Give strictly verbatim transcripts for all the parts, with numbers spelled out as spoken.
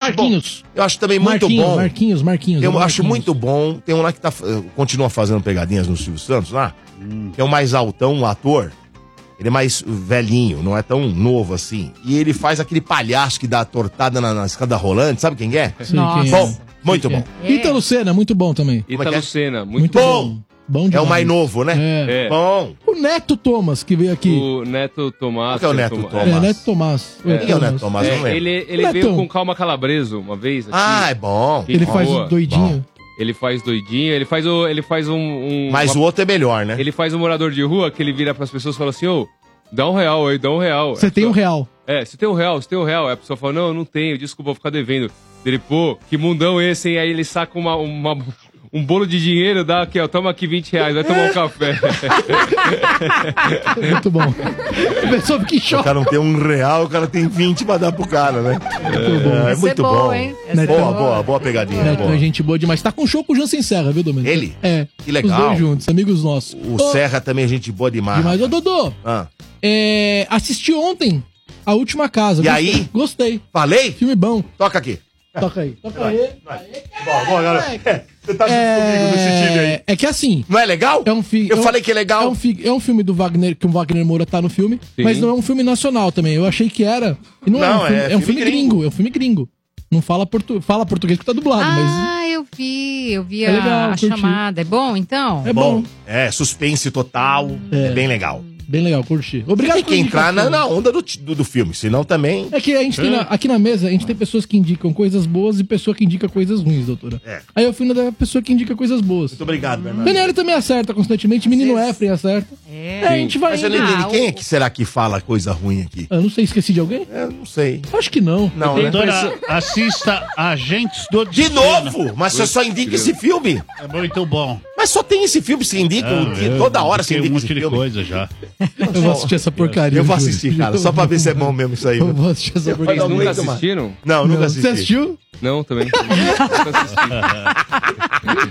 Marquinhos. Bom. Eu acho também muito Marquinhos, bom. Marquinhos, Marquinhos. Eu Marquinhos. acho muito bom. Tem um lá que tá, continua fazendo pegadinhas no Silvio Santos lá. Hum. Que é o mais altão, um ator. Ele é mais velhinho, não é tão novo assim. E ele faz aquele palhaço que dá a tortada na, na escada rolante. Sabe quem é? Sei quem é. Bom, muito Sei bom. É. Ítalo Senna, muito bom também. Ítalo Senna, muito, muito bom. bom. Bom é o mais novo, né? É. É. Bom. O Neto Thomas, que veio aqui. O Neto Tomás. Qual que é o Neto Tom- Thomas? É, Neto Tomás. Quem é o Neto Tomás? É, Não lembro. ele ele Netão. veio com Calma Calabreso uma vez. Aqui. Ah, é bom. Ele Gente faz boa. o doidinho. Ele faz doidinho, ele faz o. Ele faz um. um Mas uma- o outro é melhor, né? Ele faz um morador de rua que ele vira pras pessoas e fala assim, ô, dá um real aí, dá um real. Você A tem um pessoa- real. É, você tem um real, você tem um real. Aí a pessoa fala, não, eu não tenho, desculpa, vou ficar devendo. Ele, pô, que mundão esse, hein? Aí ele saca uma, uma, um bolo de dinheiro, dá aqui, ó, toma aqui vinte reais, vai tomar um café. Muito bom. A pessoa fica em O choque. cara não tem um real, o cara tem vinte pra dar pro cara, né? Muito bom. É, é Essa muito é boa, bom. hein? Essa é Boa, boa. boa, boa pegadinha. Neto boa. é gente boa demais. Tá com show com o Jansen Serra, viu, Domênico? Ele? É. Que legal. Os dois juntos, amigos nossos. O Ô, Serra também é gente boa demais. demais. Ô, Dodô, Ah, é, assisti ontem A Última Casa. E Gostei. aí? Gostei. falei? Filme bom. Toca aqui. Toca aí. Toca aí. Bom, bom, galera. Você tá junto comigo nesse time aí. É, é que assim, Não é legal? é um filme. Eu falei que é legal. É um, fi- é um filme do Wagner, que o Wagner Moura tá no filme, Sim. mas não é um filme nacional também. Eu achei que era. E não, é, Não, um filme, é é um filme filme gringo. gringo. É um filme gringo. Não fala, portu, fala português que tá dublado, mas Ah, eu vi, eu vi É a, legal, a curti. chamada. É bom, então? é bom. É, suspense total. É, É. bem legal. Bem legal, curti. Obrigado Tem que pela entrar na, indicação. na onda do, do, do filme, senão também. É que a gente tem na- aqui na mesa, a gente tem pessoas que indicam coisas boas e pessoa que indica coisas ruins, doutora. É. Aí eu fui na da pessoa que indica coisas boas. Muito obrigado, Bernardo. Daniela também acerta constantemente, menino Efraim acerta. É. É, a gente vai Mas eu não indo. entendi. Ah, Quem o- é que será que fala coisa ruim aqui? Eu não sei, esqueci de alguém? Eu não sei. Acho que não. Não, né? Doutora, assista Agentes do De Destino. novo? Mas você só indica esse filme? É muito bom. Mas só tem esse filme, você indica um dia, toda hora você Tem um indica monte esse de filme. coisa já. Eu vou assistir essa porcaria. Eu vou juro. assistir, cara, só pra ver se é bom mesmo isso aí. Eu viu? vou assistir essa Eu porcaria. Vocês não nunca aguento mais. assistiram? Não, nunca Não. assisti. Você assistiu? Não, também. Nunca assisti.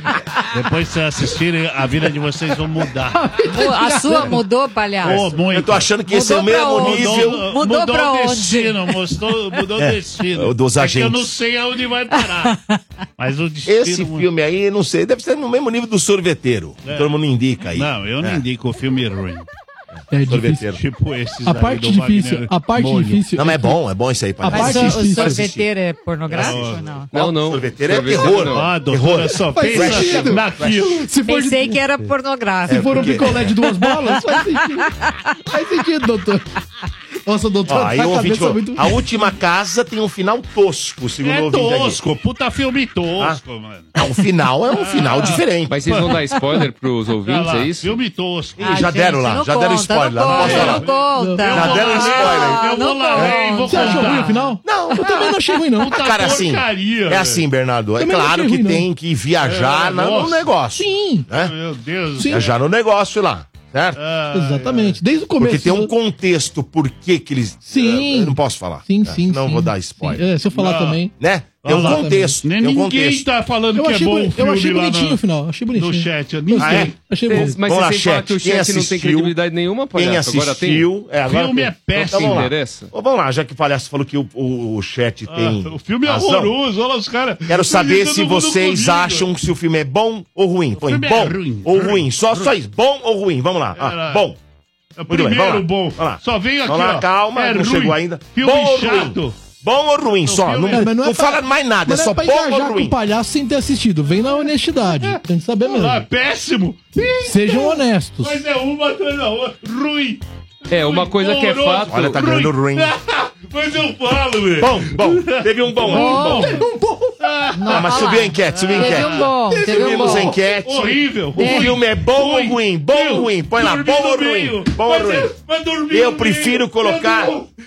Depois que vocês assistirem, a vida de vocês vão mudar. Pô, a sua mudou, palhaço? Pô, muito. Eu tô achando que esse é o Mudou pra mesmo onde? nível. Mudou, Mudou mudou pra o onde? destino, mostrou, mudou o É, destino. o dos É que eu agentes. não sei aonde vai parar. Mas o destino... Esse filme aí, não sei, deve ser no mesmo nível do sorveteiro. É. Todo mundo indica aí. Não, eu não É. indico o filme ruim. É difícil. Sorveteiro. Tipo esses A aí parte do difícil, Wagner a parte Molho. difícil. Não, mas é bom, é bom isso aí, A palhaço. Mas parte o, o difícil. sorveteiro é pornográfico Não. ou não? Não, não. Sorveteiro é Sorveteiro terror. não. Ah, doutora, só Faz pensa sentido. naquilo. Se for, Pensei de, que era pornográfico. se for um porque- picolé de duas bolas, faz sentido. Faz sentido, doutor. Nossa, doutor, Ó, aí tá o a ouvinte cabeça falou, muito... a última casa tem um final tosco, segundo o É ouvinte aqui. tosco, puta filme tosco, mano. Ah, o final é um final diferente. Mas vocês vão dar spoiler pros Olha ouvintes, lá, é isso? Filme tosco. Ih, Ah, já gente, deram lá, não já deram conta, spoiler lá, Não não posso conta, falar. não conta. Eu Já vou deram lá spoiler, ler, Eu não vou lá ler e vou Você achou ruim o contar. final? Não, Eu também não achei ruim, não. Puta Cara, assim, porcaria, é velho. assim, Bernardo. É Também não claro achei que ruim, tem que viajar É, na- no nossa. negócio. Sim, Né? Meu Deus. Sim. Viajar no negócio lá, certo? Ah, exatamente. Desde o começo. Porque tem um contexto por que que eles... Sim. Eu não posso falar. Sim, né? sim, Não sim. vou dar spoiler. Sim. É, se eu falar Não. também. Né? Tem um Olha lá. contexto. Nem Tem um ninguém contexto. tá falando Eu que é achei, bom boni- o eu filme achei lá bonitinho no, o final. Achei bonitinho. no chat. Eu nem Ah, sei. é? Achei bom. Mas Vamos você lá, sempre fala chat. que o Quem chat não tem assistiu? credibilidade nenhuma, Quem palhaço. Agora tem. assistiu... É, agora Filme tem. é péssimo. Então, vamos lá. Interessa? Ô, vamos lá, já que o palhaço falou que o, o, o chat tem Ah, o filme é razão, horroroso, olha os caras. Quero saber se Todo mundo vocês comigo. acham se o filme é bom ou ruim. Põe filme é bom ruim, ou ruim, ruim. Só, só isso. Bom ou ruim. Vamos lá. Ah, Era- bom. É o Muito bem, primeiro vamos lá. bom. Vamos lá. Só veio aqui, Vamos lá, ó. calma, É não ruim. chegou ainda. Filme Bom ou chato. ruim? Bom ou ruim, só. filme- Não, É, mas não, é pra- fala mais nada, é mas só não pra bom ou engajar com ruim. o palhaço sem ter assistido. Vem na honestidade. Tem que saber mesmo. Ah, é péssimo. Sejam honestos. Mas é uma atrás da outra. Ruim. É, uma coisa que é Horroroso. fato. Olha, tá ganhando ruim. Mas eu falo, velho. Bom, bom. Teve um bom. Bom. Um bom. Ah, mas subiu a enquete, subiu a Teve enquete. um bom, teve um Subimos a bom. enquete. Horrível. O filme é bom ou ruim? Bom ou ruim? Põe lá, Dormi bom no ou ruim? meio. Bom ou Mas ruim? é- mas dormi Eu no prefiro meio. colocar- Tá tudo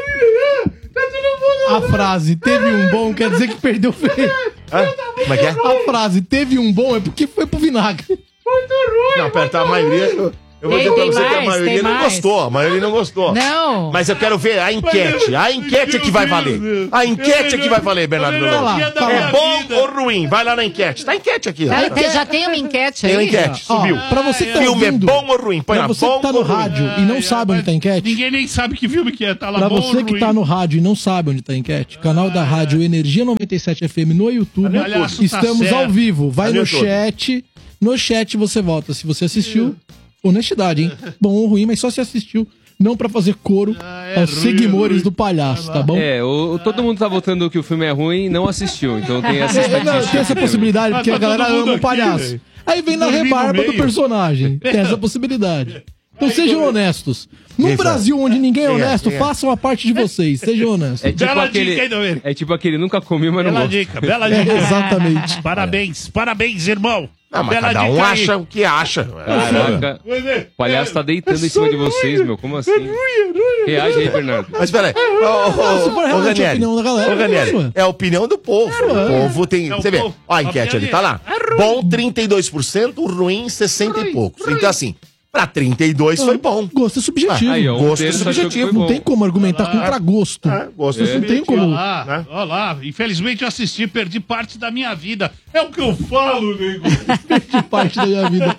bom. Tá tudo bom. A frase teve um bom quer dizer que perdeu feio. Hã? Como é que é? A frase teve um bom é porque foi pro vinagre. Muito ruim. Não, pera, tá a maioria. Eu vou Tem- dizer pra tem você que a mais, maioria tem não mais. gostou. A maioria não gostou. Não. Mas eu quero ver a enquete. A enquete é que vai valer. A enquete é que vai valer, Bernardo Melhor Veloso. dia da É minha bom vida. ou ruim? Vai lá na enquete. Tá a enquete aqui, ó. Tá, tem- já tem uma enquete aí? Tem uma enquete, Ó, subiu. pra você que tá Filme é ouvindo, bom ou ruim? Põe pra lá, você bom que tá ou no ruim? rádio e não sabe onde tá a enquete, Ninguém nem sabe que filme que é. Tá lá pra bom você ou que ruim? tá no rádio e não sabe onde tá a enquete, canal da rádio Energia noventa e sete F M no YouTube, Palhaço, tá estamos certo. ao vivo. Vai Tá no no YouTube. chat, no chat você volta se você assistiu. Honestidade, hein? Bom ou ruim, mas só se assistiu. Não pra fazer coro é aos ruim, seguidores ruim. do palhaço, tá bom? É, o, o- todo mundo tá votando que o filme é ruim e não assistiu. Então tem essa É, não, estatística. tem essa possibilidade, porque Ah, a tá galera todo mundo ama o aqui, palhaço. velho. Aí vem na Dormi no rebarba do meio. personagem. Tem essa possibilidade. Então sejam honestos. No Quem Brasil, onde ninguém é Quem é? honesto, Quem é? façam a parte de vocês. Sejam honestos. É tipo, Bela aquele, dica, hein, Domênico? é tipo aquele nunca comi, mas não Bela gosto. dica, bela É, dica. exatamente. Parabéns, parabéns, irmão. Não, mas Bela cada um dica aí. acha o que acha. Caraca, o palhaço tá deitando em cima de vocês, meu. Como assim? Reage aí, Bernardo. Mas peraí. Ô, ô, Se for ô, realmente a Ranieri, opinião da galera, ô, Ranieri, é, ué. é a opinião do povo. O povo tem. É o Você vê, povo. ó, a enquete ali, tá lá. Bom trinta e dois por cento, ruim sessenta e poucos. Então, assim, pra trinta e dois foi bom. Gosto é subjetivo. Aí, ó, um Gosto terço achou que subjetivo, foi Não bom. tem como argumentar contra gosto. É, gosto Não tem subjetivo. como. Olha lá, Né? olha lá. Infelizmente eu assisti, perdi parte da minha vida. É o que eu falo, nego. De parte da minha vida.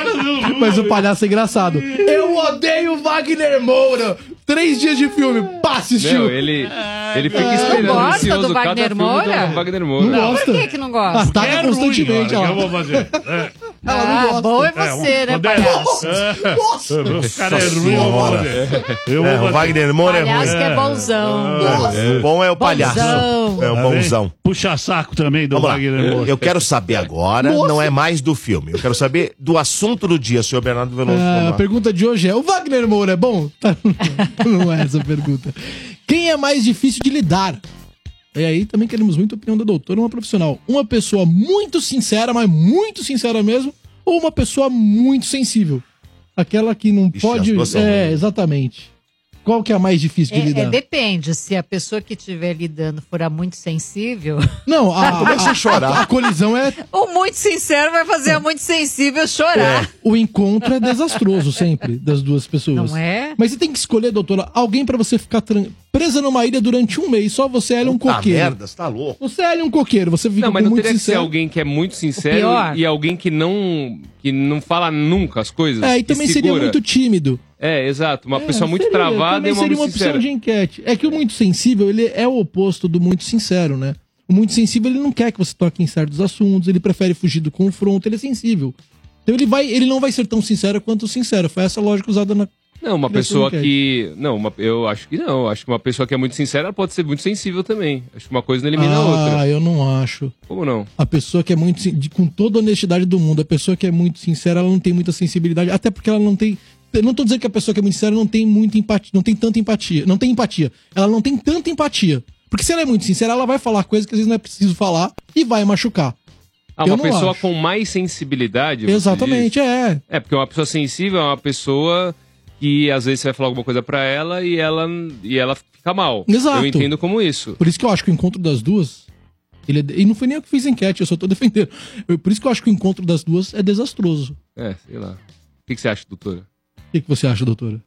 Mas o palhaço é engraçado. Eu odeio Wagner Moura. Três dias de filme. Pá, assistiu. Meu, ele, ele fica Não esperando gosta ansioso do cada Wagner filme Moura? do Wagner Não Moura. gosta. Por que que não gosta? Ataca É constantemente, ruim, ó. olha, o que eu vou fazer? É. Ela não Ah, gosta. bom é É, você, né, um- palhaço? É. Nossa. O cara é ruim, Senhora. eu É, vou o fazer. Wagner Moura é ruim. Palhaço que é bonzão. O bom é o palhaço. Bonzão. É o Tá bonzão. vendo? Puxa saco também do Vamos lá. Wagner Moura. Eu quero saber agora, não é mais do filme. Eu quero saber do assunto do dia, senhor Bernardo Veloso. Ah, Vamos a lá. pergunta de hoje é: o Wagner Moura é bom? Tá, não é essa a pergunta. Quem é mais difícil de lidar? E aí também queremos muito a opinião da doutora, uma profissional. Uma pessoa muito sincera, mas muito sincera mesmo, ou uma pessoa muito sensível? Aquela que não Ixi, pode. as duas são É, ruins. exatamente. Qual que é a mais difícil de É, lidar? é, depende, se a pessoa que estiver lidando for a muito sensível, Não, a, Começa a chorar. a, a colisão é. o muito sincero vai fazer a muito sensível chorar. O encontro é desastroso sempre das duas pessoas. Não é? Mas você tem que escolher, doutora, alguém pra você ficar tran- presa numa ilha durante um mês. Só você, ela é um Puta coqueiro. merda, você tá louco. Você é um coqueiro, você fica Não, mas com não muito teria que ser sincero. alguém que é muito sincero pior. e alguém que não, que não fala nunca as coisas. É, e que também seria segura. muito tímido. É, exato. Uma pessoa É, muito seria, travada também e uma seria muito uma opção sincera. de enquete. É que o muito sensível, ele é o oposto do muito sincero, né? O muito sensível, ele não quer que você toque em certos assuntos, ele prefere fugir do confronto, ele é sensível. Então ele, vai, ele não vai ser tão sincero quanto o sincero. Foi essa lógica usada na... Não, uma Queria ser pessoa enquete. que... Não, uma- eu acho que não. Acho que uma pessoa que é muito sincera ela pode ser muito sensível também. Acho que uma coisa não elimina a outra. Ah, eu não acho. Como não? A pessoa que é muito... sin- de- com toda a honestidade do mundo, a pessoa que é muito sincera, ela não tem muita sensibilidade. Até porque ela não tem... Eu não tô dizendo que a pessoa que é muito sincera não tem muita empatia, não tem tanta empatia. Não tem empatia. Ela não tem tanta empatia. Porque se ela é muito sincera, ela vai falar coisas que às vezes não é preciso falar e vai machucar. Ah, Eu uma não pessoa acho. com mais sensibilidade. você Exatamente, diz? é. É, porque uma pessoa sensível é uma pessoa que às vezes você vai falar alguma coisa pra ela e ela, e ela fica mal. Exato. Eu entendo como isso. Por isso que eu acho que o encontro das duas. Ele é- E não foi nem eu que fiz a enquete, eu só tô defendendo. Eu- Por isso que eu acho que o encontro das duas é desastroso. É, sei lá. O que, que você acha, doutora? O que, que você acha, doutora?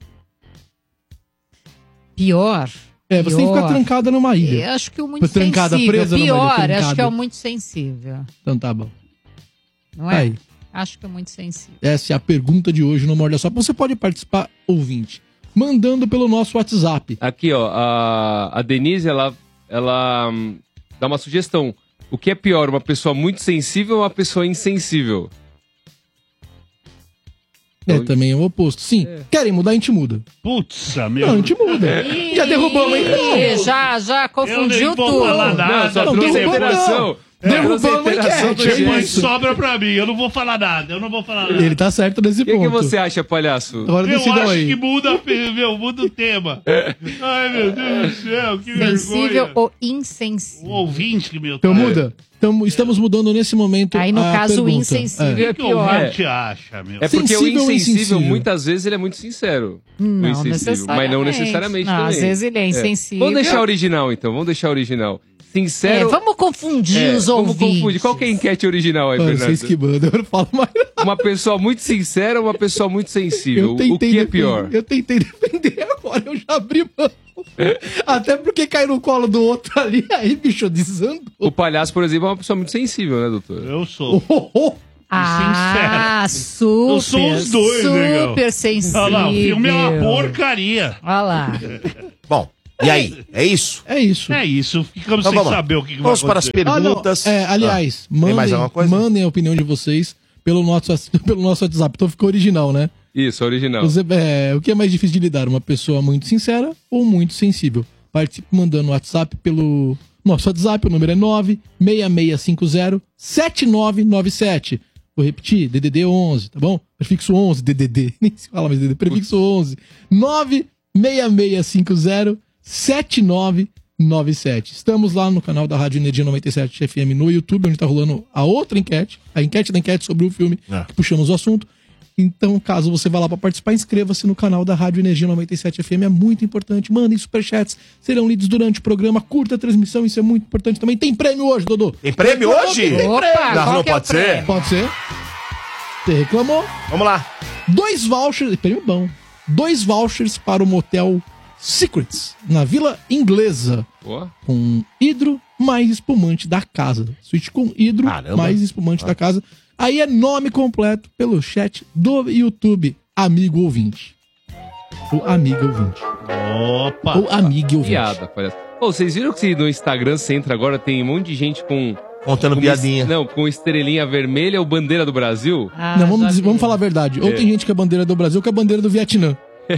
Pior. É, você tem que ficar Pior. trancada numa ilha. Eu acho que o muito Trancada, sensível. presa numa ilha, Pior, acho trancada. que é o muito sensível. Então tá bom. Não é? Aí, Acho que é muito sensível. essa é a pergunta de hoje no Morde a Sopra. Você pode participar, ouvinte, mandando pelo nosso WhatsApp. Aqui, ó, a, a Denise, ela, ela hum, dá uma sugestão. O que é pior, uma pessoa muito sensível ou uma pessoa insensível? É, Então- também é o oposto. Sim, querem mudar, a gente muda. Putz, Não, a meu. gente muda. Já derrubamos, hein? Ih, já, já Eu confundiu nem vou tudo. falar nada. Não, só não, trouxe a derrubamos interação. não. É, Derrubamos trouxe a a interação enquete, do é gente. Mas isso. sobra pra mim, eu não vou falar nada, eu não vou falar nada. Ele tá certo nesse O que, ponto. que você acha, palhaço? Agora Eu decidam acho aí. que muda, meu, muda o tema. Ai, meu Deus do céu, que Sensível vergonha. ou O insensível? ouvinte, meu. Então tá- muda. Tamo, estamos mudando nesse momento. Aí, no a caso, o pergunta. insensível O que, é que o pior. ouvinte acha, meu? É porque Sensível o ou insensível, insensível? muitas vezes, ele é muito sincero. O Não insensível, necessariamente. Mas não necessariamente Não, também. às vezes ele é insensível. Vamos deixar original, então. Vamos deixar original. É, Sincero... vamos confundir É, os vamos ouvintes. confundir. Qual que é a enquete original aí, Mano, Fernando? vocês que mandam, eu não falo mais nada. uma pessoa muito sincera ou uma pessoa muito sensível? Eu O tentei que é defender- pior? Eu tentei defender agora, eu já abri mão. Até porque cai no colo do outro ali, aí, bicho, desandou. O palhaço, por exemplo, é uma pessoa muito sensível, né, doutor? Eu sou. Oh, oh. Ah, super. Eu sou os dois, negão. Super sensível. Olha lá, o filme é uma porcaria. Olha lá. Bom, e aí? É isso? É isso. É isso, ficamos Então sem vamos lá. saber o que, que vai Vamos para as acontecer. Ah, não. perguntas. É, aliás, Ah, tem mais mandem, alguma coisa? mandem a opinião de vocês pelo nosso, pelo nosso WhatsApp. Então ficou original, né? Isso, original. Você- é, o que é mais difícil de lidar? Uma pessoa muito sincera ou muito sensível? Participe mandando o WhatsApp pelo nosso WhatsApp, o número é nove seis seis cinco zero sete nove nove sete. Vou repetir, D D D onze, tá bom? Prefixo onze, D D D, nem se fala mais D D D, prefixo onze. nove seis seis cinco zero sete nove nove sete. Estamos lá no canal da Rádio Energia noventa e sete F M no YouTube, onde tá rolando a outra enquete, a enquete da enquete sobre o filme É. que puxamos o assunto. Então, caso você vá lá para participar, inscreva-se no canal da Rádio Energia noventa e sete F M, é muito importante. Mandem superchats, serão lidos durante o programa. Curta a transmissão, isso é muito importante também. Tem prêmio hoje, Dodô. Tem prêmio hoje? Tem Opa, prêmio. Não, qual não que é o pode ser? prêmio? Pode ser? Você reclamou? Vamos lá. Dois vouchers, prêmio bom. Dois vouchers para o motel Secrets, na Vila Inglesa, Ó, com hidro mais espumante da casa. Suíte com hidro Caramba. mais espumante da casa. Aí é nome completo pelo chat do YouTube, amigo ouvinte. Ou amiga ouvinte. Opa. Ou amiga ouvinte. piada, palhaço. Ô, vocês viram que no Instagram você entra agora, tem um monte de gente com... Contando com piadinha. Não, com estrelinha vermelha ou bandeira do Brasil? Ah, Não, vamos, já dizer- vi. vamos falar a verdade. Ou É. tem gente que é bandeira do Brasil, ou que é bandeira do Vietnã.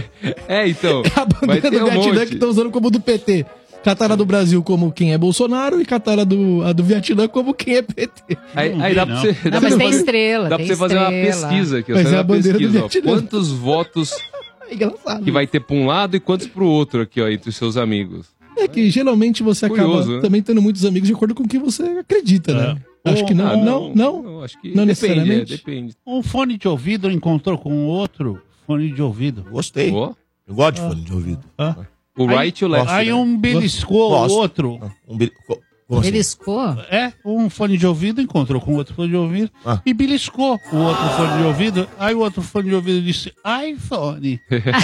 É, então. É a Vai bandeira ter do um Vietnã monte. que estão usando como do P T. Catara do Brasil como quem é Bolsonaro e Catara do, a do Vietnã como quem é P T. Aí, Não aí vi, dá pra não. você... Não, dá mas pra tem fazer- estrela. Dá pra tem você fazer uma estrela. pesquisa aqui. ó. Mas Você é faz a uma bandeira do pesquisa, ó. Vietnã. Quantos votos É engraçado. que vai ter pra um lado e quantos pro outro aqui, ó, entre os seus amigos? É que geralmente você Curioso, acaba né? também tendo muitos amigos de acordo com o que você acredita, né? Acho que não. Ah, não, não. Eu acho que Não depende, necessariamente. é, depende. Um fone de ouvido encontrou com outro fone de ouvido. Gostei. Ó, Eu gosto de fone de ouvido. Hã? o Aí- right e o left. Aí né? um beliscou Gosto. o outro. Um bi- co- como assim? Beliscou? É, um fone de ouvido encontrou com outro fone de ouvido Ah. e beliscou o outro fone de ouvido. Aí o outro fone de ouvido disse, iPhone.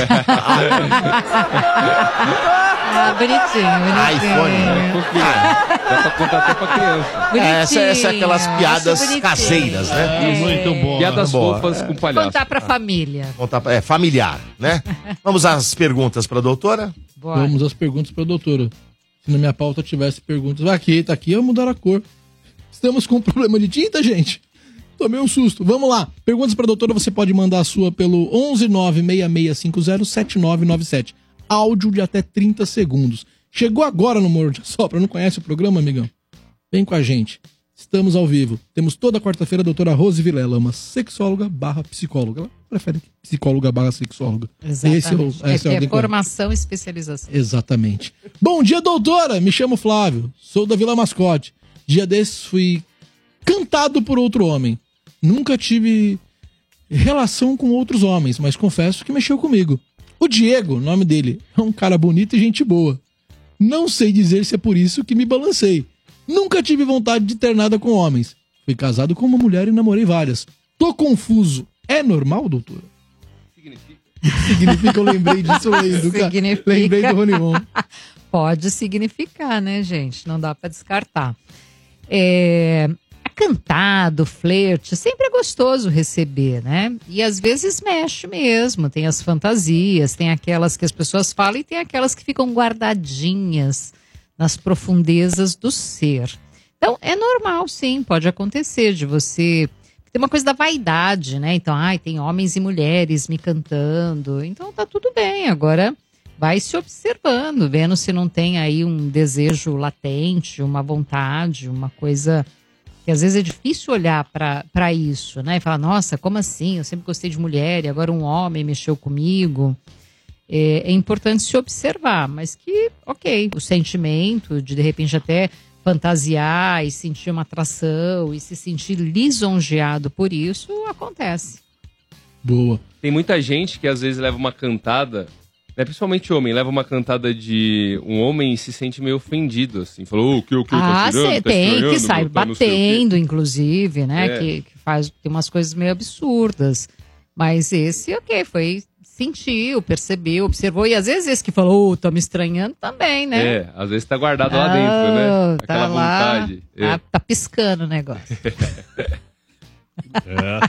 Ah, bonitinho, bonitinho. iPhone. Fofinho. Dá pra contar até pra criança. Bonitinho. Essa, essa é aquelas Acho piadas bonitinho. caseiras, né? É, muito bom. Piadas boa. fofas com palhaço. Contar pra família. Contar pra- É familiar, né? Vamos às perguntas pra doutora? Bora. Vamos às perguntas para a doutora. Se na minha pauta tivesse perguntas. Aqui, tá aqui, eu mudar a cor. Estamos com um problema de tinta, gente? Tomei um susto. Vamos lá. Perguntas para a doutora, você pode mandar a sua pelo onze nove seis seis cinco zero sete nove nove sete. Áudio de até trinta segundos. Chegou agora no Moro de Sopra, não conhece o programa, amigão? Vem com a gente. Estamos ao vivo. Temos toda quarta-feira a doutora Rose Vilela, uma sexóloga barra psicóloga. Ela prefere psicóloga barra sexóloga. Exatamente. Esse é o, é, essa que é a é ordem correta. formação e especialização. Exatamente. Bom dia, doutora. Me chamo Flávio. Sou da Vila Mascote. Dia desses fui cantado por outro homem. Nunca tive relação com outros homens, mas confesso que mexeu comigo. O Diego, nome dele, é um cara bonito e gente boa. Não sei dizer se é por isso que me balancei. Nunca tive vontade de ter nada com homens. Fui casado com uma mulher e namorei várias. Tô confuso. É normal, doutora? Significa? Significa, eu lembrei disso lendo, cara. Significa. Lembrei do Rony Von. Pode significar, né, gente? Não dá pra descartar. É, cantado, flerte, sempre é gostoso receber, né? E às vezes mexe mesmo. Tem as fantasias, tem aquelas que as pessoas falam e tem aquelas que ficam guardadinhas nas profundezas do ser. Então, é normal, sim, pode acontecer de você... Tem uma coisa da vaidade, né? Então, ai, tem homens e mulheres me cantando. Então, tá tudo bem. Agora, vai se observando, vendo se não tem aí um desejo latente, uma vontade, uma coisa que às vezes é difícil olhar para isso, né? E falar, nossa, como assim? Eu sempre gostei de mulher e agora um homem mexeu comigo. É, é importante se observar, mas que, ok, o sentimento de, de repente, até fantasiar e sentir uma atração e se sentir lisonjeado por isso, acontece. Boa. Tem muita gente que às vezes leva uma cantada né, principalmente homem, leva uma cantada de um homem e se sente meio ofendido, assim. Falou, o que, o que, tá Ah, tirando, cê tá tem, que estranhando, sai meu, tá não sei o quê." batendo, inclusive, né? É. Que, que faz tem umas coisas meio absurdas. Mas esse, ok, foi, sentiu, percebeu, observou. E às vezes esse que falou, oh, tá me estranhando também, né? É, às vezes tá guardado lá Ah, dentro, né? tá Aquela lá, vontade. É. Tá, tá piscando o negócio. É.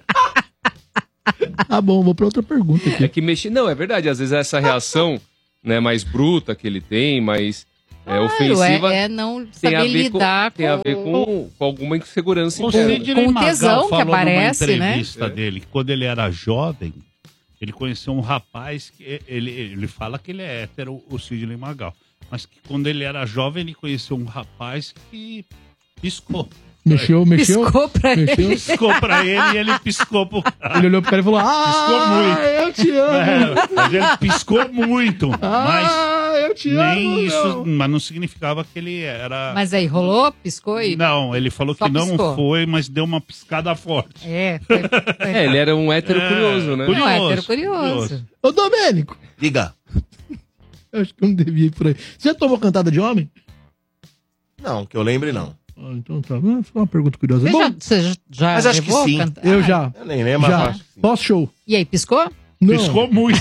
Ah, bom, vou pra outra pergunta aqui. É que mexer. Não, é verdade. Às vezes essa reação, né, mais bruta que ele tem, mais é, Claro, ofensiva, é, é não tem a saber ver, com, lidar tem a com- ver com, com alguma insegurança O interna. Sidney Com o Magal tesão que falou aparece, numa né? entrevista dele que quando ele era jovem, ele conheceu um rapaz que ele, ele fala que ele é hétero, o Sidney Magal. Mas que quando ele era jovem, ele conheceu um rapaz que piscou. Mexeu, mexeu. Piscou pra mexeu. ele. Piscou pra ele e ele piscou pro cara. Ele olhou pro cara e falou: Ah, Piscou muito. eu te amo. É, mas ele piscou muito. mas Ah, eu te amo. nem isso, não. mas não significava que ele era. Mas aí, rolou? Piscou e... Não, ele falou Só que não piscou. foi, mas deu uma piscada forte. É, foi, foi... É, ele era um hétero É, curioso, né? curioso. Não, hétero curioso. curioso. Ô, Domênico, Diga. eu acho que eu não devia ir por aí. Você já tomou cantada de homem? Não, que eu lembre, não. Ah, então tá. Ah, foi uma pergunta curiosa. Você Bom, já, você já Mas acho que levou sim. canta- eu Ah, já. Eu nem lembro, mas Já. acho que sim. Pós-show. E aí, piscou? Não, Piscou muito.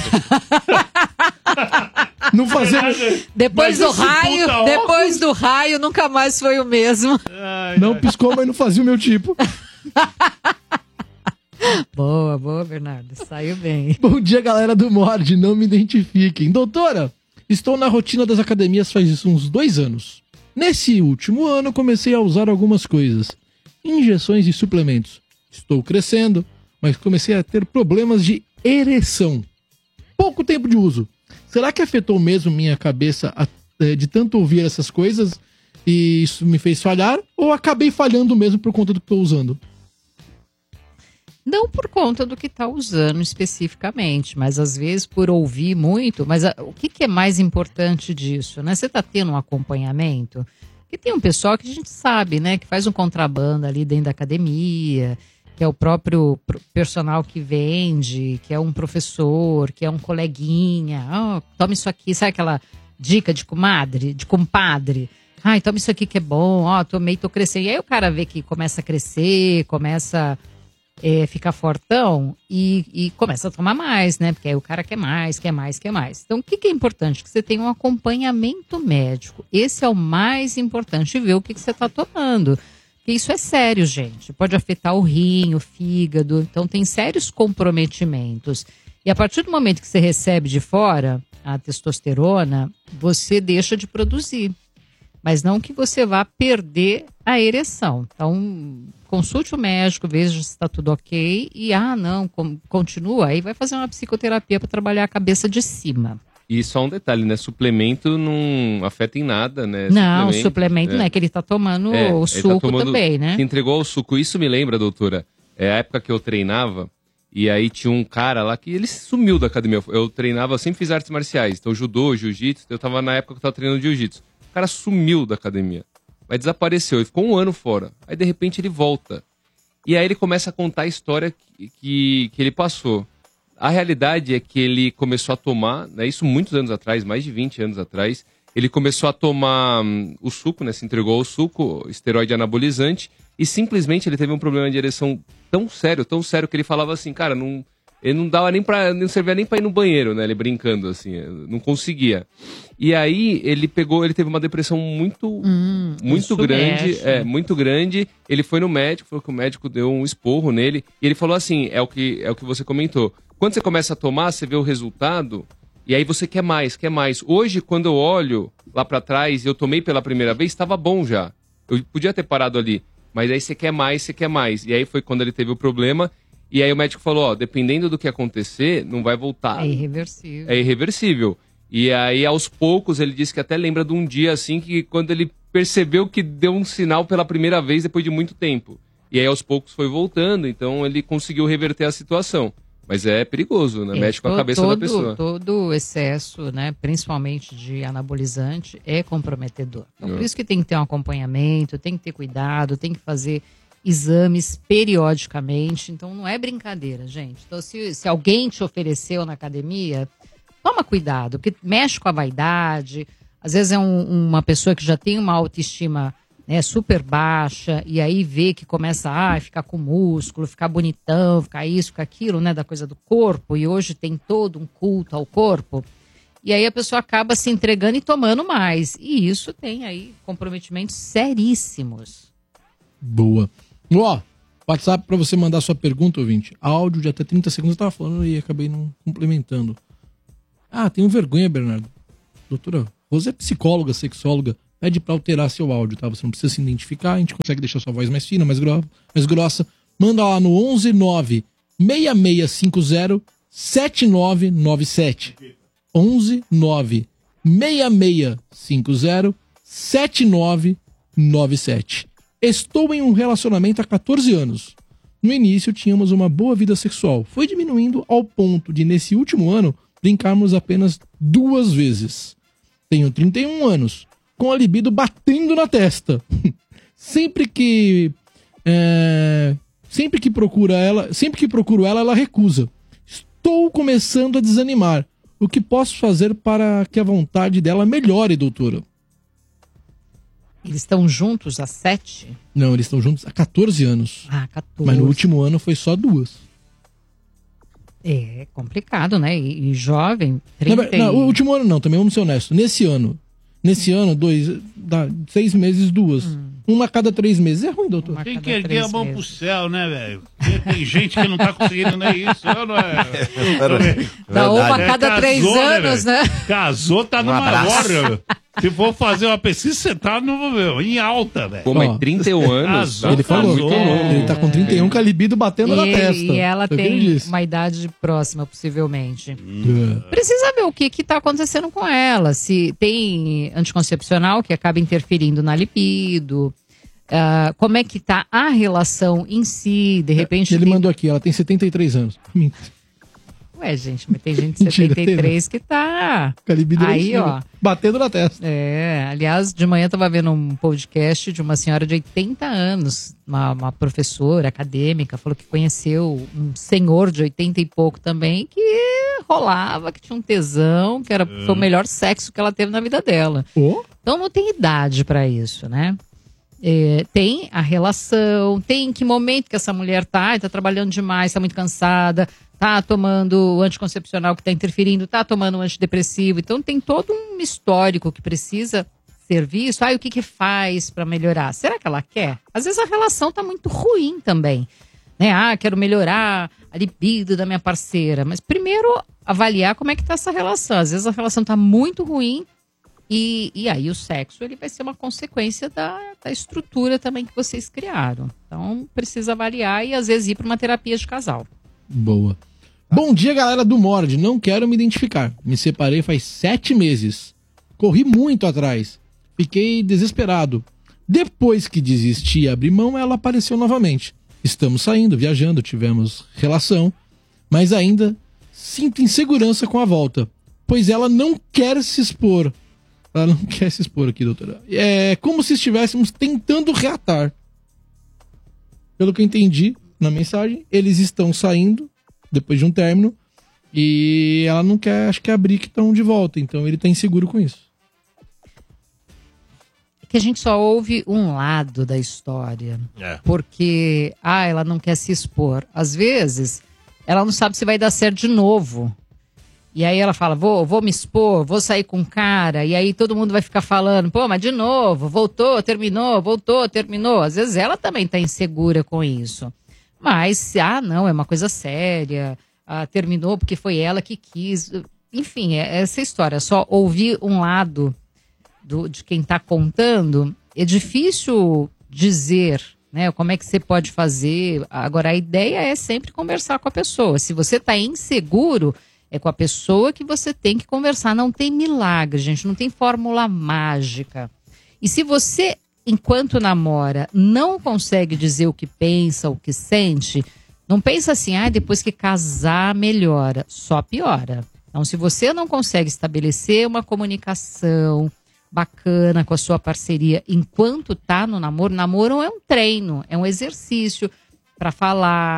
não fazer. Depois Mas do esse raio, puta depois do raio, nunca mais foi o mesmo. Ai, Não ai. piscou, mas não fazia o meu tipo. Boa, boa, Bernardo. Saiu bem. Bom dia, galera do Mord. Não me identifiquem. Doutora, estou na rotina das academias faz isso uns dois anos. Nesse último ano, comecei a usar algumas coisas. Injeções e suplementos. Estou crescendo, mas comecei a ter problemas de ereção. Pouco tempo de uso. Será que afetou mesmo minha cabeça a- eh, de tanto ouvir essas coisas e isso me fez falhar? Ou acabei falhando mesmo por conta do que estou usando? Não por conta do que está usando especificamente, mas às vezes por ouvir muito. Mas a- o que, que é mais importante disso, né? Você está tendo um acompanhamento? Porque tem um pessoal que a gente sabe, né? Que faz um contrabando ali dentro da academia, que é o próprio pro- personal que vende, que é um professor, que é um coleguinha. Oh, toma isso aqui, sabe aquela dica de comadre, de compadre? Ai, toma isso aqui que é bom, ó, tomei, tô crescendo. E aí o cara vê que começa a crescer, começa é, ficar fortão e, e começa a tomar mais, né? Porque aí o cara quer mais, quer mais, quer mais. Então, o que, que é importante? Que você tenha um acompanhamento médico. Esse é o mais importante, ver o que, que você está tomando. Porque isso é sério, gente. Pode afetar o rim, o fígado. Então, tem sérios comprometimentos. E a partir do momento que você recebe de fora a testosterona, você deixa de produzir. Mas não que você vá perder a ereção. Então, consulte o médico, veja se está tudo ok. E, ah, não, com- continua. Aí vai fazer uma psicoterapia para trabalhar a cabeça de cima. E só um detalhe, né? Suplemento não afeta em nada, né? não, suplemento, suplemento é. não é que ele está tomando É, o ele suco tá tomando- também, né? Se entregou ao suco. Isso me lembra, doutora, é a época que eu treinava, e aí tinha um cara lá que ele sumiu da academia. Eu- Eu treinava, eu sempre fiz artes marciais, então judô, jiu-jitsu, eu tava na época que eu tava treinando jiu-jitsu. O cara sumiu da academia, mas desapareceu, ele ficou um ano fora. Aí de repente ele volta. E aí ele começa a contar a história que, que, que ele passou. A realidade é que ele começou a tomar, né, isso muitos anos atrás, mais de vinte anos atrás, ele começou a tomar hum, o suco, né, se entregou ao suco, esteroide anabolizante, e simplesmente ele teve um problema de ereção tão sério, tão sério, que ele falava assim, cara, não, ele não dava nem pra, não servia nem pra ir no banheiro, né, ele brincando assim, não conseguia. E aí ele pegou, ele teve uma depressão muito, Hum, muito isso grande, mexe. é, muito grande. Ele foi no médico, falou que o médico deu um esporro nele, e ele falou assim, é o que, é o que você comentou. Quando você começa a tomar, você vê o resultado, e aí você quer mais, quer mais. Hoje, quando eu olho lá pra trás e eu tomei pela primeira vez, estava bom já. Eu podia ter parado ali, mas aí você quer mais, você quer mais. E aí foi quando ele teve o problema, e aí o médico falou, ó, dependendo do que acontecer, não vai voltar. É irreversível. É irreversível. E aí, aos poucos, ele disse que até lembra de um dia, assim, que quando ele percebeu que deu um sinal pela primeira vez depois de muito tempo. E aí, aos poucos, foi voltando. Então, ele conseguiu reverter a situação. Mas é perigoso, né? É, Mexe com a to- cabeça todo, da pessoa. Todo excesso, né, principalmente de anabolizante, é comprometedor. Então, É. por isso que tem que ter um acompanhamento, tem que ter cuidado, tem que fazer exames periodicamente. Então, não é brincadeira, gente. Então, se, se alguém te ofereceu na academia, toma cuidado, porque mexe com a vaidade, às vezes é um- uma pessoa que já tem uma autoestima, né, super baixa, e aí vê que começa a ficar com músculo, ficar bonitão, ficar isso, ficar aquilo, né, da coisa do corpo, e hoje tem todo um culto ao corpo, e aí a pessoa acaba se entregando e tomando mais, e isso tem aí comprometimentos seríssimos. Boa. Ó, WhatsApp pra você mandar sua pergunta, ouvinte. Áudio de até trinta segundos, eu tava falando e acabei não complementando. Ah, tenho vergonha, Bernardo. Doutora, Rosa é psicóloga, sexóloga. Pede pra alterar seu áudio, tá? Você não precisa se identificar, a gente consegue deixar sua voz mais fina, mais, gro mais grossa. Manda lá no onze nove seis seis cinco zero sete nove nove sete. onze nove seis seis cinco zero sete nove nove sete. Estou em um relacionamento há quatorze anos. No início tínhamos uma boa vida sexual. Foi diminuindo ao ponto de, nesse último ano, brincarmos apenas duas vezes. Tenho trinta e um anos, com a libido batendo na testa. Sempre que... É, sempre que procura ela, sempre que procuro ela, ela recusa. Estou começando a desanimar. O que posso fazer para que a vontade dela melhore, doutora? Eles estão juntos há sete? Não, eles estão juntos há quatorze anos. Ah, quatorze. Mas no último ano foi só duas. É complicado, né? E, e jovem, Não, trinta não, e... o último ano não, também vamos ser honestos. Nesse ano, nesse ano, dois, dá seis meses, duas. Uma a cada três meses. É ruim, doutor. Uma Tem cada que erguer três a mão meses. pro céu, né, velho? Porque tem gente que não tá conseguindo nem isso, não é? Dá uma a É, cada três casou, né, anos, velho? né? Casou, tá numa abraço. hora. Se for fazer uma pesquisa, você tá no, meu, em alta, velho. Pô, mas Ó, trinta e um anos. Casou, tá Ele falou, muito casou. louco. ele tá com trinta e um com a libido batendo na E, testa. e ela Foi o que ele tem disse. uma idade próxima, possivelmente. É. Precisa ver o que que tá acontecendo com ela. Se tem anticoncepcional que acaba interferindo na libido. ah, como é que tá a relação em si. De repente... Ele tem- mandou aqui, ela tem setenta e três anos. Ué, gente, mas tem gente de Mentira, setenta e três que tá... Com a libido lá em Aí, cima, ó. batendo na testa. É, aliás, de manhã eu tava vendo um podcast de uma senhora de oitenta anos, uma, uma professora acadêmica, falou que conheceu um senhor de oitenta e pouco também, que rolava, que tinha um tesão, que era, foi o melhor sexo que ela teve na vida dela. Ô, Então não tem idade pra isso, né? É, tem a relação, tem em que momento que essa mulher tá, tá trabalhando demais, tá muito cansada, tá tomando anticoncepcional que tá interferindo, tá tomando um antidepressivo. Então tem todo um histórico que precisa ser visto. Ah, e o que que faz pra melhorar? Será que ela quer? Às vezes a relação tá muito ruim também. Né? Ah, quero melhorar a libido da minha parceira. Mas primeiro avaliar como é que tá essa relação. Às vezes a relação tá muito ruim. E, e aí o sexo ele vai ser uma consequência da, da estrutura também que vocês criaram. Então precisa avaliar e às vezes ir para uma terapia de casal. boa. Bom dia, galera do Mord. Não quero me identificar. Me separei faz sete meses. Corri muito atrás. Fiquei desesperado. Depois que desisti e abri mão, ela apareceu novamente. Estamos saindo, viajando, tivemos relação, mas ainda sinto insegurança com a volta, pois ela não quer se expor. Ela não quer se expor aqui, doutora. É como se estivéssemos tentando reatar. Pelo que eu entendi na mensagem, eles estão saindo depois de um término e ela não quer, acho que abrir que estão de volta. Então ele tá inseguro com isso. É que a gente só ouve um lado da história. É. Porque, ah, ela não quer se expor. Às vezes, ela não sabe se vai dar certo de novo. E aí ela fala, vou, vou me expor, vou sair com um cara. E aí todo mundo vai ficar falando, pô, mas de novo, voltou, terminou, voltou, terminou. Às vezes ela também tá insegura com isso. Mas, ah, não, é uma coisa séria. Ah, terminou porque foi ela que quis. Enfim, é essa história. Só ouvir um lado do, de quem tá contando, é difícil dizer, né? Como é que você pode fazer. Agora, a ideia é sempre conversar com a pessoa. Se você tá inseguro, é com a pessoa que você tem que conversar. Não tem milagre, gente. Não tem fórmula mágica. E se você, enquanto namora, não consegue dizer o que pensa, o que sente, não pensa assim, ah, depois que casar, melhora. Só piora. Então, se você não consegue estabelecer uma comunicação bacana com a sua parceria enquanto tá no namoro, namoro é um treino, é um exercício para falar,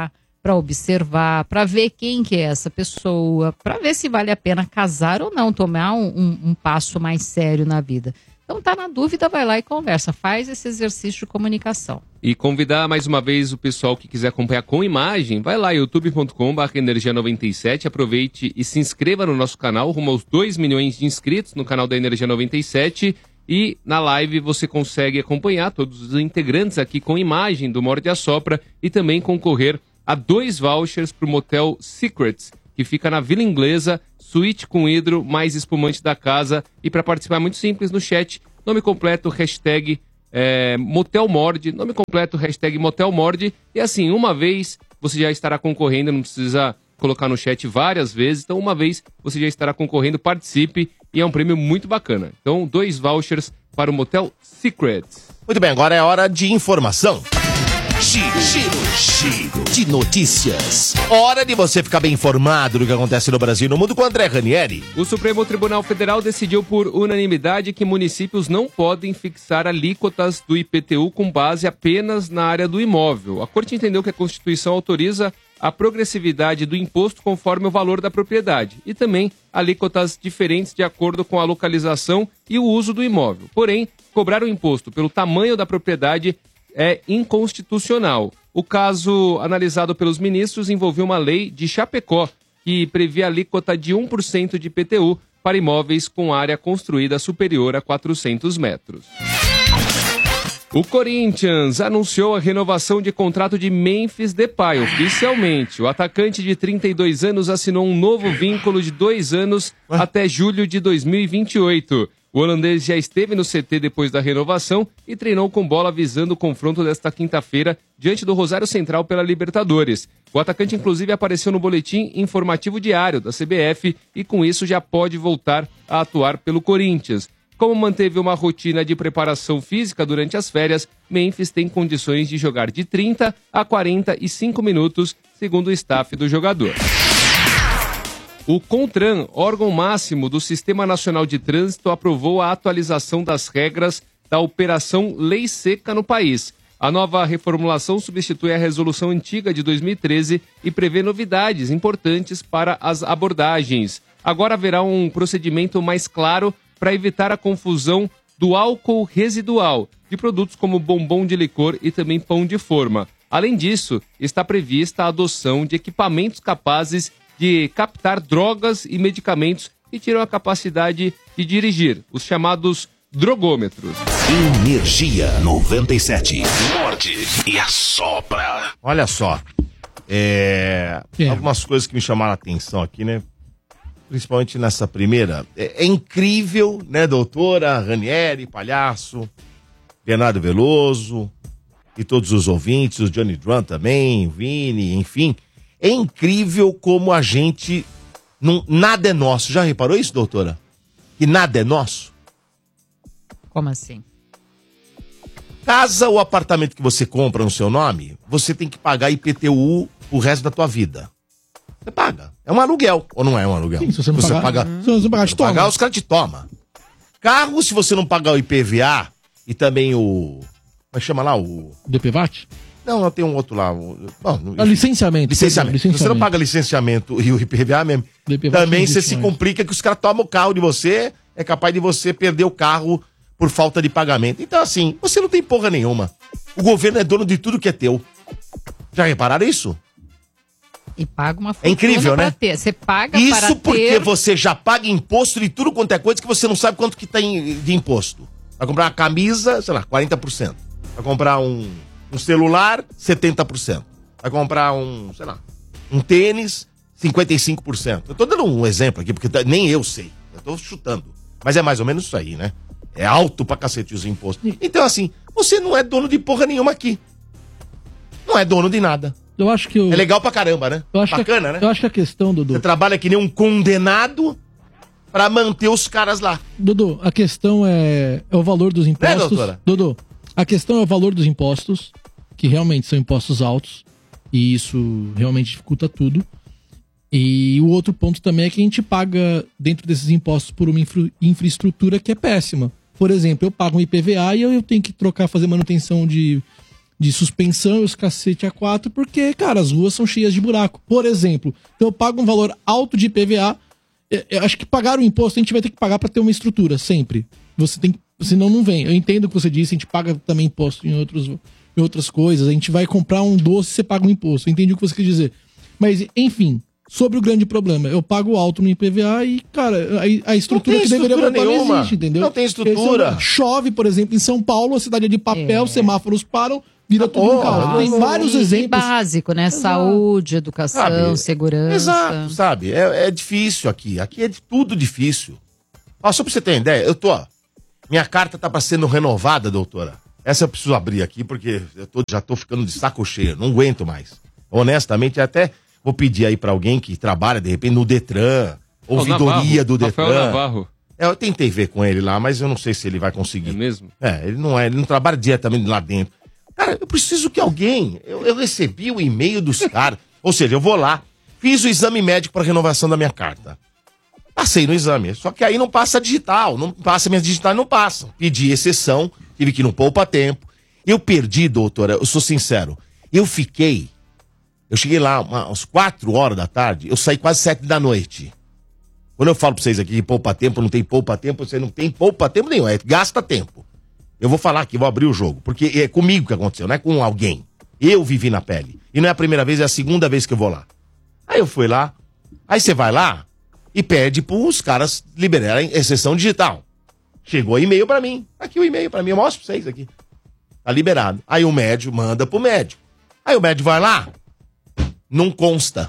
para observar, para ver quem que é essa pessoa, para ver se vale a pena casar ou não, tomar um, um, um passo mais sério na vida. Então tá na dúvida, vai lá e conversa, faz esse exercício de comunicação. E convidar mais uma vez o pessoal que quiser acompanhar com imagem, vai lá, youtube ponto com barra energia noventa e sete, aproveite e se inscreva no nosso canal, rumo aos dois milhões de inscritos no canal da Energia noventa e sete, e na live você consegue acompanhar todos os integrantes aqui com imagem do Morde a Sopra e também concorrer a dois vouchers para o Motel Secrets, que fica na Vila Inglesa, suíte com hidro, mais espumante da casa. E para participar é muito simples no chat, nome completo, hashtag é, Motel Morde, nome completo, hashtag Motel Morde. E assim, uma vez você já estará concorrendo, não precisa colocar no chat várias vezes. Então uma vez você já estará concorrendo, participe e é um prêmio muito bacana. Então dois vouchers para o Motel Secrets. Muito bem, agora é hora de informação. Giro, giro, giro de notícias. Hora de você ficar bem informado do que acontece no Brasil e no mundo com o André Ranieri. O Supremo Tribunal Federal decidiu por unanimidade que municípios não podem fixar alíquotas do I P T U com base apenas na área do imóvel. A Corte entendeu que a Constituição autoriza a progressividade do imposto conforme o valor da propriedade e também alíquotas diferentes de acordo com a localização e o uso do imóvel. Porém, cobrar o imposto pelo tamanho da propriedade é inconstitucional. O caso analisado pelos ministros envolveu uma lei de Chapecó que previa alíquota de um por cento de I P T U para imóveis com área construída superior a quatrocentos metros. O Corinthians anunciou a renovação de contrato de Memphis Depay oficialmente. O atacante de trinta e dois anos assinou um novo vínculo de dois anos até julho de dois mil e vinte e oito. O holandês já esteve no C T depois da renovação e treinou com bola visando o confronto desta quinta-feira diante do Rosário Central pela Libertadores. O atacante inclusive apareceu no boletim informativo diário da C B F e com isso já pode voltar a atuar pelo Corinthians. Como manteve uma rotina de preparação física durante as férias, Memphis tem condições de jogar de trinta a quarenta e cinco minutos, segundo o staff do jogador. O CONTRAN, órgão máximo do Sistema Nacional de Trânsito, aprovou a atualização das regras da Operação Lei Seca no país. A nova reformulação substitui a resolução antiga de dois mil e treze e prevê novidades importantes para as abordagens. Agora haverá um procedimento mais claro para evitar a confusão do álcool residual de produtos como bombom de licor e também pão de forma. Além disso, está prevista a adoção de equipamentos capazes de captar drogas e medicamentos que tiram a capacidade de dirigir, os chamados drogômetros. Energia noventa e sete. Morde e assopra. Olha só, é... É. algumas coisas que me chamaram a atenção aqui, né? Principalmente nessa primeira. É, é incrível, né, doutora Ranieri, Palhaço, Leonardo Veloso e todos os ouvintes, o Johnny Drum também, Vini, enfim. É incrível como a gente... Não, nada é nosso. Já reparou isso, doutora? Que nada é nosso? Como assim? Casa ou apartamento que você compra no seu nome, você tem que pagar I P T U o resto da tua vida. Você paga. É um aluguel. Ou não é um aluguel? Sim, se você não pagar, paga, se você não pagar, te toma. pagar, os caras te tomam. Carro, se você não pagar o I P V A e também o... Como é que chama lá? O... D P V A T? Não, não, tem um outro lá. O... Bom, Ah, licenciamento. licenciamento. Perdão, Se você não paga licenciamento e o I P V A mesmo, D P V A também não você existe se mais. complica que os caras tomam o carro de você, é capaz de você perder o carro por falta de pagamento. Então, assim, você não tem porra nenhuma. O governo é dono de tudo que é teu. Já repararam isso? E paga uma fortuna É incrível, pra né? ter. Você paga para Isso porque ter... você já paga imposto de tudo quanto é coisa que você não sabe quanto que tem de imposto. Vai comprar uma camisa, sei lá, quarenta por cento. Vai comprar um, um celular, setenta por cento. Vai comprar um, sei lá, um tênis, cinquenta e cinco por cento. Eu tô dando um exemplo aqui, porque nem eu sei. Eu tô chutando. Mas é mais ou menos isso aí, né? É alto pra cacete os impostos. Então, assim, você não é dono de porra nenhuma aqui. Não é dono de nada. Eu acho que eu... É legal pra caramba, né? eu acho Bacana, que, né? Eu acho que a questão, Dudu... Você trabalha que nem um condenado pra manter os caras lá. Dudu, a questão é, é o valor dos impostos. Né, doutora? Dudu, a questão é o valor dos impostos, que realmente são impostos altos, e isso realmente dificulta tudo. E o outro ponto também é que a gente paga dentro desses impostos por uma infra- infraestrutura que é péssima. Por exemplo, eu pago um I P V A e eu, eu tenho que trocar, fazer manutenção de, de suspensão e os cacete A quatro, porque, cara, as ruas são cheias de buraco. Por exemplo, então eu pago um valor alto de I P V A, eu, eu acho que pagar o imposto a gente vai ter que pagar para ter uma estrutura, sempre. Você tem que, senão não vem. Eu entendo o que você disse, a gente paga também imposto em, outros, em outras coisas, a gente vai comprar um doce e você paga um imposto. Eu entendi o que você quer dizer. Mas, enfim, sobre o grande problema, eu pago alto no I P V A e, cara, a, a estrutura que deveria botar não existe, entendeu? Não tem estrutura. Esse, chove, por exemplo, em São Paulo, a cidade é de papel, É. semáforos param, vira tudo um caos. Tem vários E exemplos. básico, né? Exato. Saúde, educação, Sabe? segurança. Exato, sabe? É, é difícil aqui. Aqui é de tudo difícil. Ó, só pra você ter ideia, eu tô, ó, minha carta tá pra sendo renovada, doutora. Essa eu preciso abrir aqui, porque eu tô, já tô ficando de saco cheio, não aguento mais. Honestamente, até vou pedir aí pra alguém que trabalha, de repente, no Detran, ouvidoria Navarro, do Detran. Rafael Navarro. É, eu tentei ver com ele lá, mas eu não sei se ele vai conseguir. É mesmo? É, ele não é, ele não trabalha diretamente lá dentro. Cara, eu preciso que alguém. Eu, eu recebi o e-mail dos caras. Ou seja, eu vou lá, fiz o exame médico para renovação da minha carta. Passei no exame. Só que aí não passa digital. Não passa, minhas digitais não passam. Pedi exceção, tive que ir no poupa tempo. Eu perdi, doutora, eu sou sincero. Eu fiquei. Eu cheguei lá uma, umas quatro horas da tarde, eu saí quase sete da noite. Quando eu falo pra vocês aqui que poupa tempo, não tem poupa tempo, você não tem poupa tempo nenhum, é gasta tempo. Eu vou falar aqui, vou abrir o jogo, porque é comigo que aconteceu, não é com alguém. Eu vivi na pele. E não é a primeira vez, é a segunda vez que eu vou lá. Aí eu fui lá, aí você vai lá e pede pros caras liberarem exceção digital. Chegou e-mail pra mim. Aqui o e-mail pra mim, eu mostro pra vocês aqui. Tá liberado. Aí o médico manda pro médico. Aí o médico vai lá, não consta.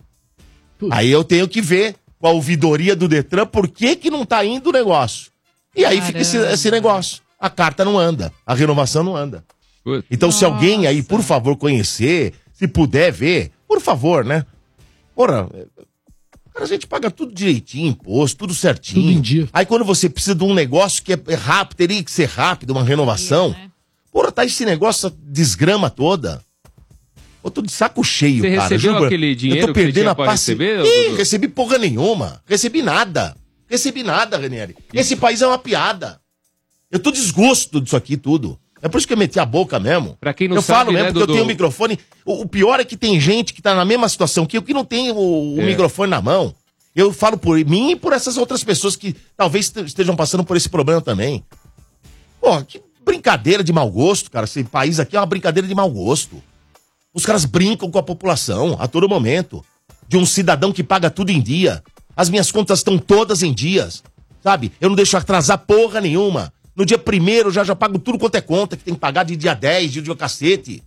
Aí eu tenho que ver com a ouvidoria do Detran por que que não tá indo o negócio. E aí fica esse, esse negócio. A carta não anda, a renovação não anda. Putz. Então se alguém aí, por favor, conhecer, se puder ver, por favor, né? Porra, cara, a gente paga tudo direitinho, imposto, tudo certinho. Tudo em dia. Aí quando você precisa de um negócio que é rápido, teria que ser rápido, uma renovação. né? Porra, tá esse negócio, essa desgrama toda. Eu tô de saco cheio, Você cara. recebeu juro. aquele dinheiro Eu tô que você perdendo tinha a pra paci... receber, Ih, Dudu? recebi porra nenhuma. Recebi nada. Recebi nada, Ranieri. Esse país é uma piada. Eu tô desgosto disso aqui tudo. É por isso que eu meti a boca mesmo. Pra quem não eu sabe, falo mesmo, né, porque Dudu? eu tenho o microfone. O, o pior é que tem gente que tá na mesma situação que eu, que não tem o, o É. microfone na mão. Eu falo por mim e por essas outras pessoas que talvez estejam passando por esse problema também. Pô, que brincadeira de mau gosto, cara. Esse país aqui é uma brincadeira de mau gosto. Os caras brincam com a população a todo momento. De um cidadão que paga tudo em dia. As minhas contas estão todas em dias. Sabe? Eu não deixo atrasar porra nenhuma. No dia primeiro eu já, já pago tudo quanto é conta, que tem que pagar de dia dez, de dia cacete.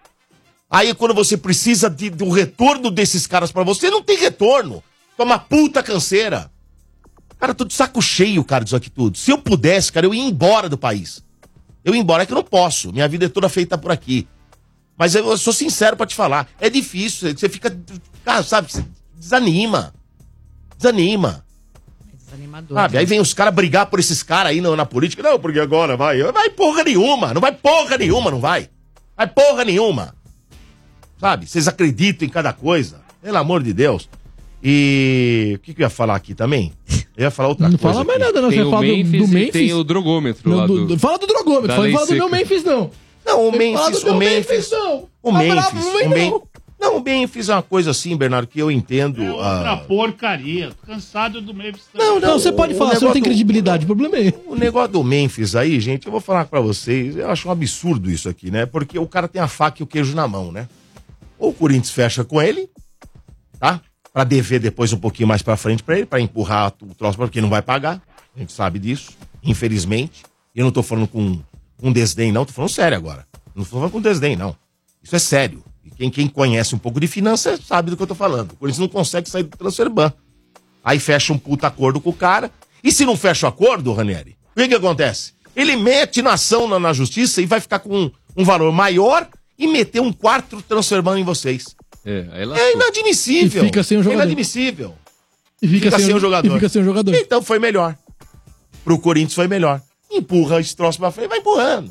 Aí quando você precisa de, do retorno desses caras pra você, não tem retorno. Toma puta canseira. Cara, eu tô de saco cheio, cara, disso aqui tudo. Se eu pudesse, cara, eu ia embora do país. Eu ia embora, é que eu não posso. Minha vida é toda feita por aqui. Mas eu, eu sou sincero pra te falar. É difícil, você fica, cara, sabe, você desanima. Desanima. Desanimador. Sabe? né? Aí vem os caras brigar por esses caras aí na, na política. Não, porque agora vai. Vai porra nenhuma. Não vai porra nenhuma, não vai. Vai porra nenhuma. Sabe? Vocês acreditam em cada coisa. Pelo amor de Deus. E o que, que eu ia falar aqui também? Eu ia falar outra Não coisa. fala mais aqui. nada, não. Tem Você o fala do, Memphis do e Memphis. tem o drogômetro Não, lá do- do... do- fala do drogômetro, da fala, lei fala do meu seca. Memphis, não. Não, o Fala Memphis, do meu o Memphis. não. O Tá Memphis, bravo, não vem o não. Memphis. Não, o Memphis é uma coisa assim, Bernardo, que eu entendo. É outra ah, porcaria. Tô cansado do Memphis. Não, Não, você pode o falar, você não tem negócio- credibilidade, o problema é esse. O negócio do Memphis aí, gente, eu vou falar pra vocês, eu acho um absurdo isso aqui, né? Porque o cara tem a faca e o queijo na mão, né? Ou o Corinthians fecha com ele, tá? Pra dever depois um pouquinho mais pra frente pra ele, pra empurrar o troço, porque não vai pagar. A gente sabe disso, infelizmente. E eu não tô falando com, com desdém, não, tô falando sério agora. Não tô falando com desdém, não. Isso é sério. E quem, quem conhece um pouco de finanças sabe do que eu tô falando. O Corinthians não consegue sair do transfer ban. Aí fecha um puta acordo com o cara. E se não fecha o acordo, Ranieri, o que que acontece? Ele mete na ação na, na justiça e vai ficar com um, um valor maior e meter um quarto transfer ban em vocês. É, aí É lascou. inadmissível. E fica sem o É jogador. inadmissível. E fica, Fica sem, sem o o jogador. E fica sem o jogador. Então foi melhor. Pro Corinthians foi melhor. Empurra esse troço pra frente, vai empurrando.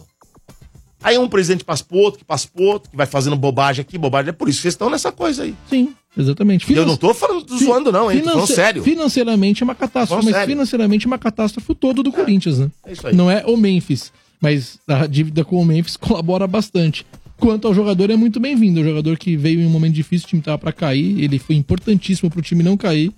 Aí um presidente passa pro outro, que passa pro outro, que vai fazendo bobagem aqui, bobagem. É por isso que vocês estão nessa coisa aí. Sim, exatamente. E eu não tô falando Fi- zoando, não, hein? Tô falando finance- sério. Financeiramente é uma catástrofe, Falando mas sério. financeiramente é uma catástrofe o todo do Corinthians, né? É isso aí. Não é o Memphis, mas a dívida com o Memphis colabora bastante. Quanto ao jogador, é muito bem-vindo. O jogador que veio em um momento difícil, o time tava pra cair, ele foi importantíssimo pro time não cair.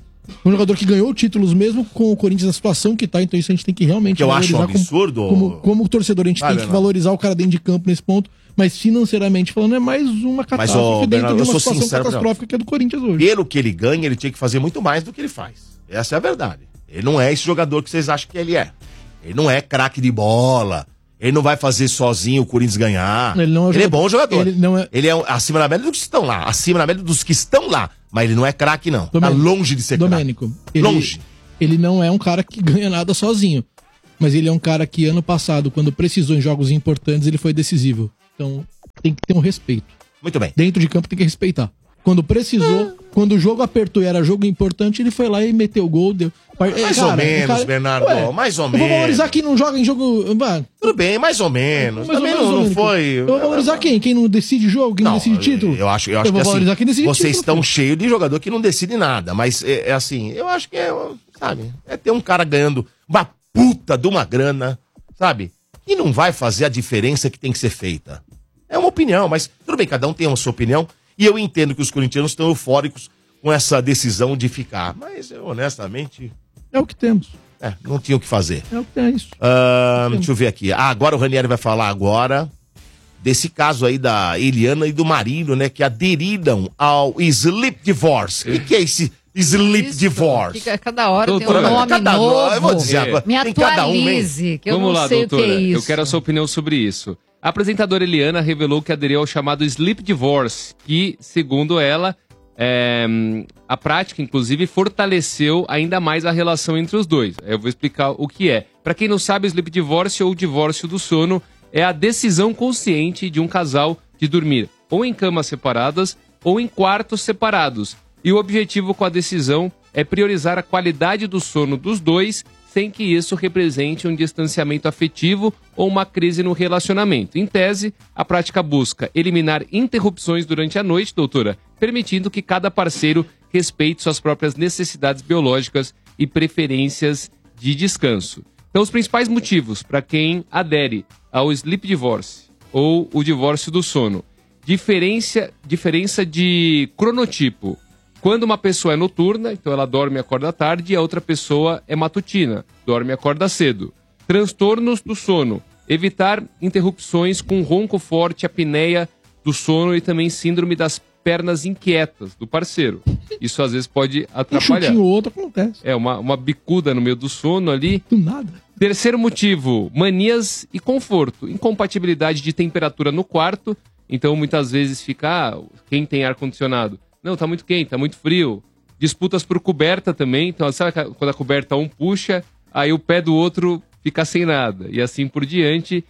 Um jogador que ganhou títulos mesmo com o Corinthians na situação que tá, então isso a gente tem que realmente que eu acho um absurdo. Como, como, como torcedor, a gente Vale, tem que não. valorizar o cara dentro de campo nesse ponto, mas financeiramente falando, é mais uma catástrofe Mas, ô, dentro Bernardo, de eu uma sou situação sincero, catastrófica que é do Corinthians hoje. Pelo que ele ganha, ele tinha que fazer muito mais do que ele faz. Essa é a verdade. Ele não é esse jogador que vocês acham que ele é. Ele não é craque de bola. Ele não vai fazer sozinho o Corinthians ganhar. Ele não é ele é jogador- bom jogador. ele não é- Ele é acima da média dos que estão lá. Acima da média dos que estão lá. Mas ele não é craque, não. Domênico, Tá longe de ser craque. Domênico, ele, Longe. ele não é um cara que ganha nada sozinho. Mas ele é um cara que ano passado, quando precisou em jogos importantes, ele foi decisivo. Então tem que ter um respeito. Muito bem. Dentro de campo tem que respeitar. Quando precisou, quando o jogo apertou e era jogo importante, ele foi lá e meteu o gol. Deu... Mais ou menos, Bernardo, mais ou eu Vou valorizar menos. quem não joga em jogo. Bah, Tudo bem, mais ou menos. mais ou Também menos, não, não Domênico. foi. Eu vou valorizar quem? Quem não decide jogo, quem não, Não, decide título? Eu acho, eu acho eu vou que valorizar assim, quem decide vocês título. estão cheios de jogador que não decide nada. Mas é, é assim, eu acho que é, sabe, é ter um cara ganhando uma puta de uma grana, sabe? E não vai fazer a diferença que tem que ser feita. É uma opinião, mas tudo bem, cada um tem a sua opinião. E eu entendo que os corintianos estão eufóricos com essa decisão de ficar. Mas eu, honestamente, É o que temos. é, não tinha o que fazer. É o que é isso. Ah, deixa eu ver aqui. Ah, agora o Ranieri vai falar agora desse caso aí da Eliana e do marido, né? Que aderiram ao Sleep Divorce. O que, que é esse Sleep Isso, Divorce? que Cada hora Doutora, tem um nome cada novo. nome, eu vou dizer agora. Me tem cada um, hein? atualize, que eu Vamos não lá, sei doutora. o que é isso. Eu quero a sua opinião sobre isso. A apresentadora Eliana revelou que aderiu ao chamado Sleep Divorce, que, segundo ela, é, a prática, inclusive, fortaleceu ainda mais a relação entre os dois. Eu vou explicar o que é. Para quem não sabe, o Sleep Divorce ou divórcio do sono é a decisão consciente de um casal de dormir ou em camas separadas ou em quartos separados. E o objetivo com a decisão é priorizar a qualidade do sono dos dois, sem que isso represente um distanciamento afetivo ou uma crise no relacionamento. Em tese, a prática busca eliminar interrupções durante a noite, doutora, permitindo que cada parceiro respeite suas próprias necessidades biológicas e preferências de descanso. Então, os principais motivos para quem adere ao Sleep Divorce ou o divórcio do sono: diferença, diferença de cronotipo. Quando uma pessoa é noturna, então ela dorme e acorda tarde, e a outra pessoa é matutina, dorme e acorda cedo. Transtornos do sono. Evitar interrupções com ronco forte, apneia do sono e também síndrome das pernas inquietas do parceiro. Isso às vezes pode Um atrapalhar. chutinho ou outro acontece. É, uma, uma bicuda no meio do sono ali. Do nada. Terceiro motivo, manias e conforto. Incompatibilidade de temperatura no quarto. Então, muitas vezes fica, ah, quem tem ar-condicionado? Não, tá muito quente, tá muito frio. Disputas por coberta também. Então, sabe quando a coberta um puxa, aí o pé do outro fica sem nada. E assim por diante.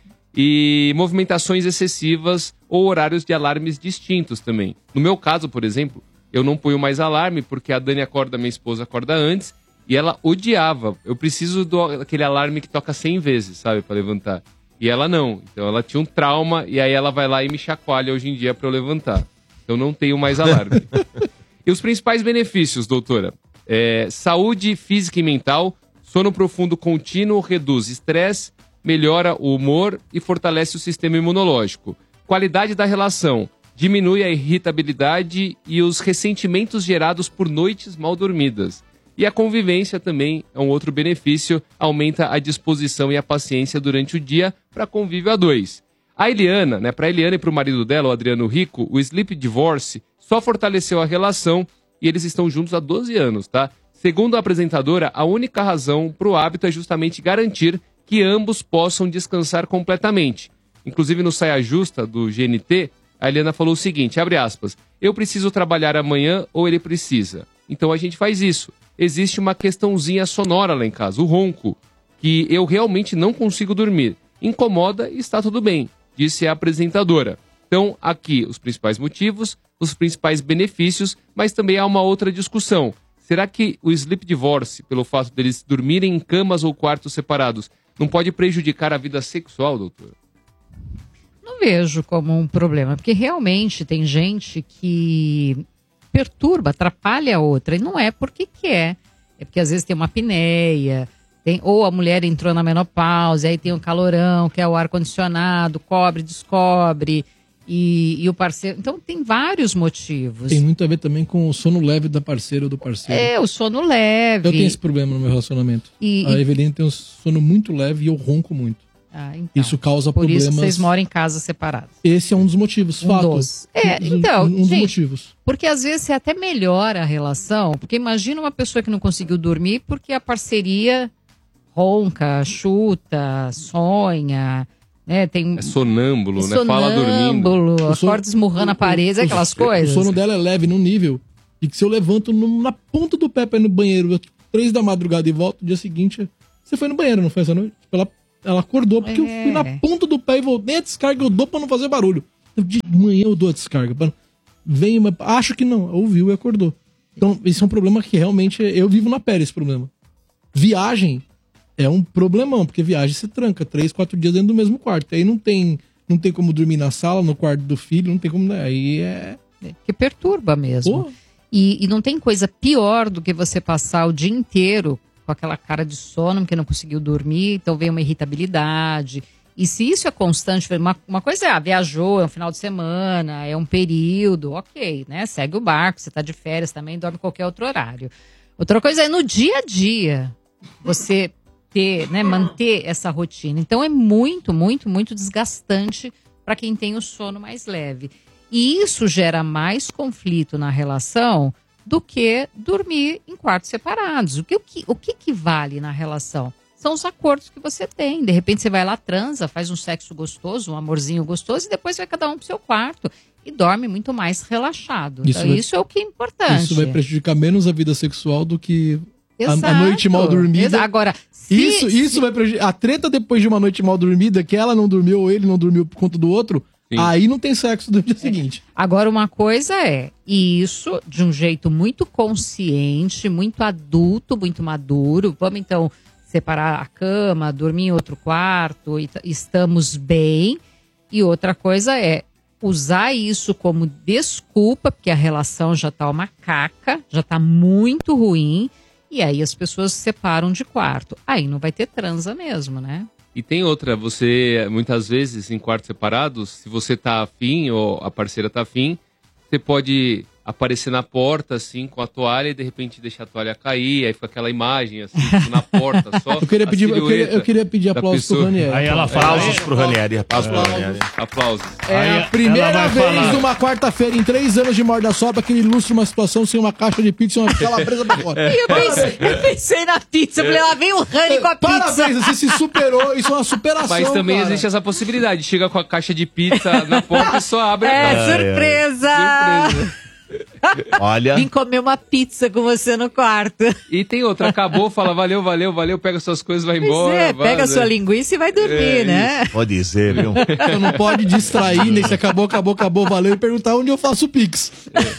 E movimentações excessivas ou horários de alarmes distintos também. No meu caso, por exemplo, eu não ponho mais alarme porque a Dani acorda, minha esposa acorda antes. E ela odiava. Eu preciso daquele alarme que toca cem vezes, sabe, pra levantar. E ela não. Então ela tinha um trauma e aí ela vai lá e me chacoalha hoje em dia pra eu levantar. Então não tenho mais alarme. E os principais benefícios, doutora? É, saúde física e mental, sono profundo contínuo reduz estresse, melhora o humor e fortalece o sistema imunológico. Qualidade da relação, diminui a irritabilidade e os ressentimentos gerados por noites mal dormidas. E a convivência também é um outro benefício, aumenta a disposição e a paciência durante o dia para convívio a dois. A Eliana, né, para a Eliana e para o marido dela, o Adriano Rico, o Sleep Divorce só fortaleceu a relação e eles estão juntos há doze anos, tá? Segundo a apresentadora, a única razão para o hábito é justamente garantir que ambos possam descansar completamente. Inclusive no Saia Justa do G N T, a Eliana falou o seguinte, abre aspas, eu preciso trabalhar amanhã ou ele precisa. Então a gente faz isso. Existe uma questãozinha sonora lá em casa, o ronco, que eu realmente não consigo dormir. Incomoda e está tudo bem, disse a apresentadora. Então, aqui os principais motivos, os principais benefícios, mas também há uma outra discussão. Será que o Sleep Divorce, pelo fato deles dormirem em camas ou quartos separados, não pode prejudicar a vida sexual, doutor? Não vejo como um problema, porque realmente tem gente que perturba, atrapalha a outra, e não é porque quer, é porque às vezes tem uma apneia, tem, ou a mulher entrou na menopausa, aí tem um calorão, que é o ar-condicionado, cobre, descobre, E, e o parceiro... Então, tem vários motivos. Tem muito a ver também com o sono leve da parceira ou do parceiro. É, o sono leve. Eu tenho esse problema no meu relacionamento. E- a e- Evelina tem um sono muito leve e eu ronco muito. Ah, então. Isso causa Por problemas. isso vocês moram em casa separadas. Esse é um dos motivos, Um fato. dos. É, Um dos- então, um dos gente, motivos. Porque às vezes você até melhora a relação, porque imagina uma pessoa que não conseguiu dormir porque a parceria ronca, chuta, sonha, né? Tem É sonâmbulo, né? sonâmbulo, Fala dormindo. O sono- acorda esmurrando a o- parede, o- aquelas o- coisas. O sono dela é leve num nível e que se eu levanto no- na ponta do pé pra ir no banheiro, eu, três da madrugada e volto, no dia seguinte, você foi no banheiro, não foi essa noite? Ela, ela acordou porque É. eu fui na ponta do pé e voltei. Nem a descarga eu dou pra não fazer barulho. De manhã eu dou a descarga. Pra... Vem, mas acho que não. Ouviu e acordou. Então, esse é um problema que realmente eu vivo na pele, esse problema. Viagem é um problemão, porque viagem você tranca três, quatro dias dentro do mesmo quarto. Aí não tem, não tem como dormir na sala, no quarto do filho, não tem como. Né? Aí é. Que perturba mesmo. Pô. E, e não tem coisa pior do que você passar o dia inteiro com aquela cara de sono, porque não conseguiu dormir, então vem uma irritabilidade. E se isso é constante, uma, uma coisa é, ah, viajou, é um final de semana, é um período, ok, né? Segue o barco, você tá de férias também, dorme qualquer outro horário. Outra coisa é no dia a dia, você ter, né, manter essa rotina. Então é muito, muito, muito desgastante para quem tem o sono mais leve. E isso gera mais conflito na relação do que dormir em quartos separados. O que, o que, o que, que vale na relação? São os acordos que você tem. De repente você vai lá, transa, faz um sexo gostoso, um amorzinho gostoso, e depois vai cada um pro seu quarto. E dorme muito mais relaxado. Isso Então vai- isso é o que é importante. Isso vai prejudicar menos a vida sexual do que a, a Exato. noite mal dormida. Exa- Agora, se, Isso, isso se- vai prejudicar. A treta depois de uma noite mal dormida, que ela não dormiu ou ele não dormiu por conta do outro, Sim. aí não tem sexo no dia seguinte. Agora, uma coisa é, e isso de um jeito muito consciente, muito adulto, muito maduro. Vamos então separar a cama, dormir em outro quarto, e t- estamos bem. E outra coisa é usar isso como desculpa, porque a relação já tá uma caca, já tá muito ruim, e aí as pessoas se separam de quarto. Aí não vai ter transa mesmo, né? E tem outra, você, muitas vezes, em quartos separados, se você tá afim ou a parceira tá afim, você pode aparecer na porta, assim, com a toalha e de repente deixar a toalha cair, aí fica aquela imagem, assim, tipo, na porta só. Eu queria a pedir, eu queria, eu silhueta queria pedir da aplausos pro pessoa. Ranieri. Aí ela fala, Aplausos pro Ranieri. Aplausos pro Ranieri. Aplausos. É Aí a ela primeira vai vez falar- numa quarta-feira, em três anos de Morda Sopra, que ele ilustra uma situação sem uma caixa de pizza e uma calabresa pra fora. Eu pensei, eu pensei na pizza, eu falei, lá vem o Rani com a pizza. Parabéns, você se superou, isso é uma superação, Mas também cara. existe essa possibilidade, chega com a caixa de pizza na porta e só abre a É, caixa. surpresa! Surpresa. Olha, Vim comer uma pizza com você no quarto. E tem outra, acabou, fala valeu, valeu, valeu, pega suas coisas, vai Pois embora. é, pega a vaza. sua linguiça e vai dormir, É, né? vou dizer, viu? Você não pode distrair, nem se acabou, acabou, acabou, valeu, e perguntar onde eu faço o Pix.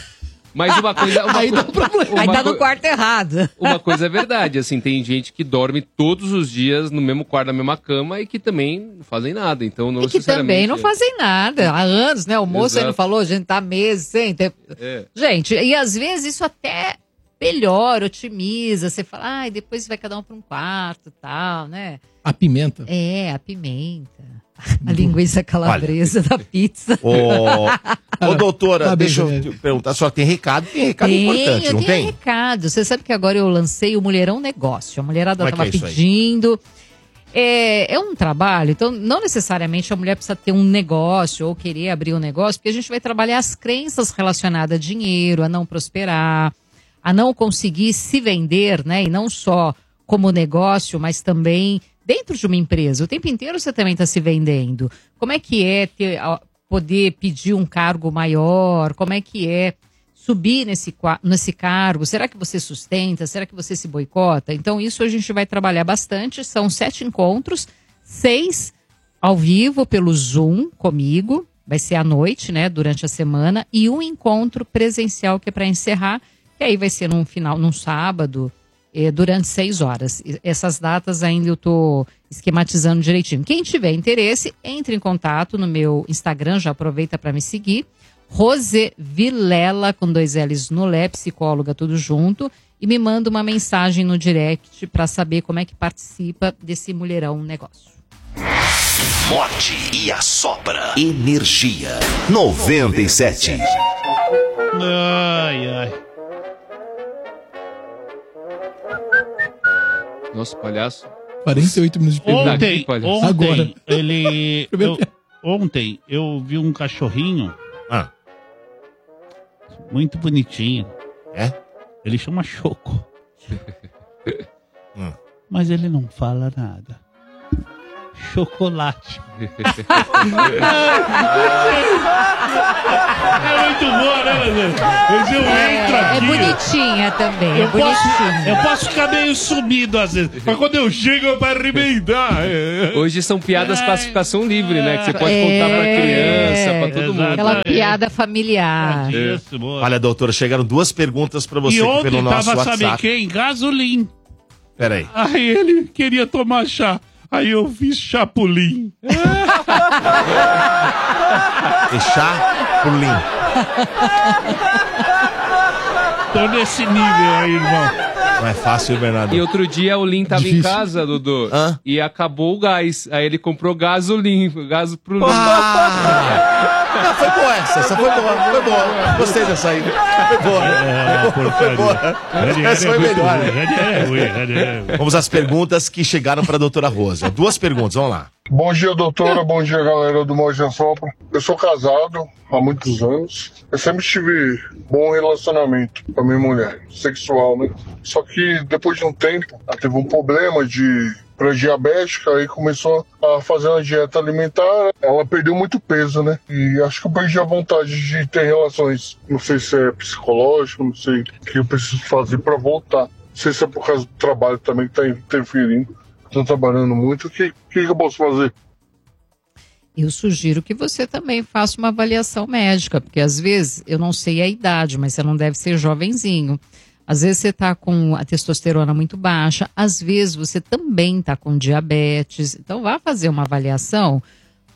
Mas uma coisa. Uma Aí co- dá problema. Aí uma tá no co- quarto errado. Uma coisa é verdade, assim, tem gente que dorme todos os dias no mesmo quarto, na mesma cama e que também não fazem nada. Então não E que também não necessariamente- fazem nada. Há anos, né? O moço aí não Exato. falou, a gente tá meses sem ter... É. Gente, e às vezes isso até melhora, otimiza. Você fala, ai, depois vai cada um pra um quarto e tal, né? A pimenta. É, a pimenta. A linguiça calabresa da pizza. Ô, ô doutora, Tá bem, deixa eu Ranieri. te perguntar. A senhora tem recado? Tem recado Tenho, importante, eu não tenho tem? recado. Você sabe que agora eu lancei o Mulherão Negócio. A mulherada Como é que tava é isso aí? pedindo. É, é um trabalho, então não necessariamente a mulher precisa ter um negócio ou querer abrir um negócio, porque a gente vai trabalhar as crenças relacionadas a dinheiro, a não prosperar, a não conseguir se vender, né? E não só como negócio, mas também dentro de uma empresa. O tempo inteiro você também está se vendendo. Como é que é ter, a- poder pedir um cargo maior? Como é que é subir nesse, qua- nesse cargo? Será que você sustenta? Será que você se boicota? Então, isso a gente vai trabalhar bastante. São sete encontros, seis ao vivo pelo Zoom comigo. Vai ser à noite, né? Durante a semana. E um encontro presencial que é para encerrar, que aí vai ser num final, num sábado, eh, durante seis horas. E essas datas ainda eu tô esquematizando direitinho. Quem tiver interesse, entre em contato no meu Instagram, já aproveita para me seguir. Rose Vilela, com dois L's no Lé, psicóloga, tudo junto. E me manda uma mensagem no direct para saber como é que participa desse Mulherão Negócio. Morde e assopra. Energia noventa e sete. Ai, ai. Nossa, palhaço. quarenta e oito minutos de pergunta. Ontem, Aqui, palhaço. ontem, Agora. ele... Primeiro eu- ontem eu vi um cachorrinho Ah, muito bonitinho. é? Ele chama Choco. Hum. Mas ele não fala nada. Chocolate. É muito boa, né, Lelê? Mas eu entro É, aqui. é bonitinha também, é Eu posso, bonitinha. eu posso ficar meio sumido às vezes, mas quando eu chego é pra arrebentar. É. Hoje são piadas É. classificação livre, né? Que você pode É. contar pra criança, pra todo mundo. Aquela É. piada familiar. Isso, boa. Olha, doutora, chegaram duas perguntas pra você E aqui ontem pelo nosso tava, sabe WhatsApp. quem? Gasolim. Peraí. Aí ele queria tomar chá. Aí eu fiz chapulim. E chá pro Lim. Tô nesse nível aí, irmão. Não é fácil, Bernardo. E outro dia o Lin tava Difícil. em casa, Dudu, Hã? e acabou o gás. Aí ele comprou gasolim, gás pro Lin. Ah! Não, foi boa essa. Essa foi boa. Foi boa. Gostei dessa aí. Foi boa. É, Foi boa. Essa foi melhor. né? Vamos às perguntas que chegaram pra doutora Rosa. Duas perguntas, vamos lá. Bom dia, doutora. Bom dia, galera do Morde e Assopra. Eu sou casado há muitos anos. Eu sempre tive bom relacionamento com a minha mulher, sexual, né? Só que depois de um tempo, ela teve um problema de pré-diabética, aí começou a fazer uma dieta alimentar. Ela perdeu muito peso, né? E acho que eu perdi a vontade de ter relações. Não sei se é psicológico, não sei o que eu preciso fazer pra voltar. Não sei se é por causa do trabalho também que tá interferindo. Estou trabalhando muito. O que, que, que eu posso fazer? Eu sugiro que você também faça uma avaliação médica, porque às vezes, eu não sei a idade, mas você não deve ser jovenzinho. Às vezes você está com a testosterona muito baixa, às vezes você também está com diabetes. Então vá fazer uma avaliação,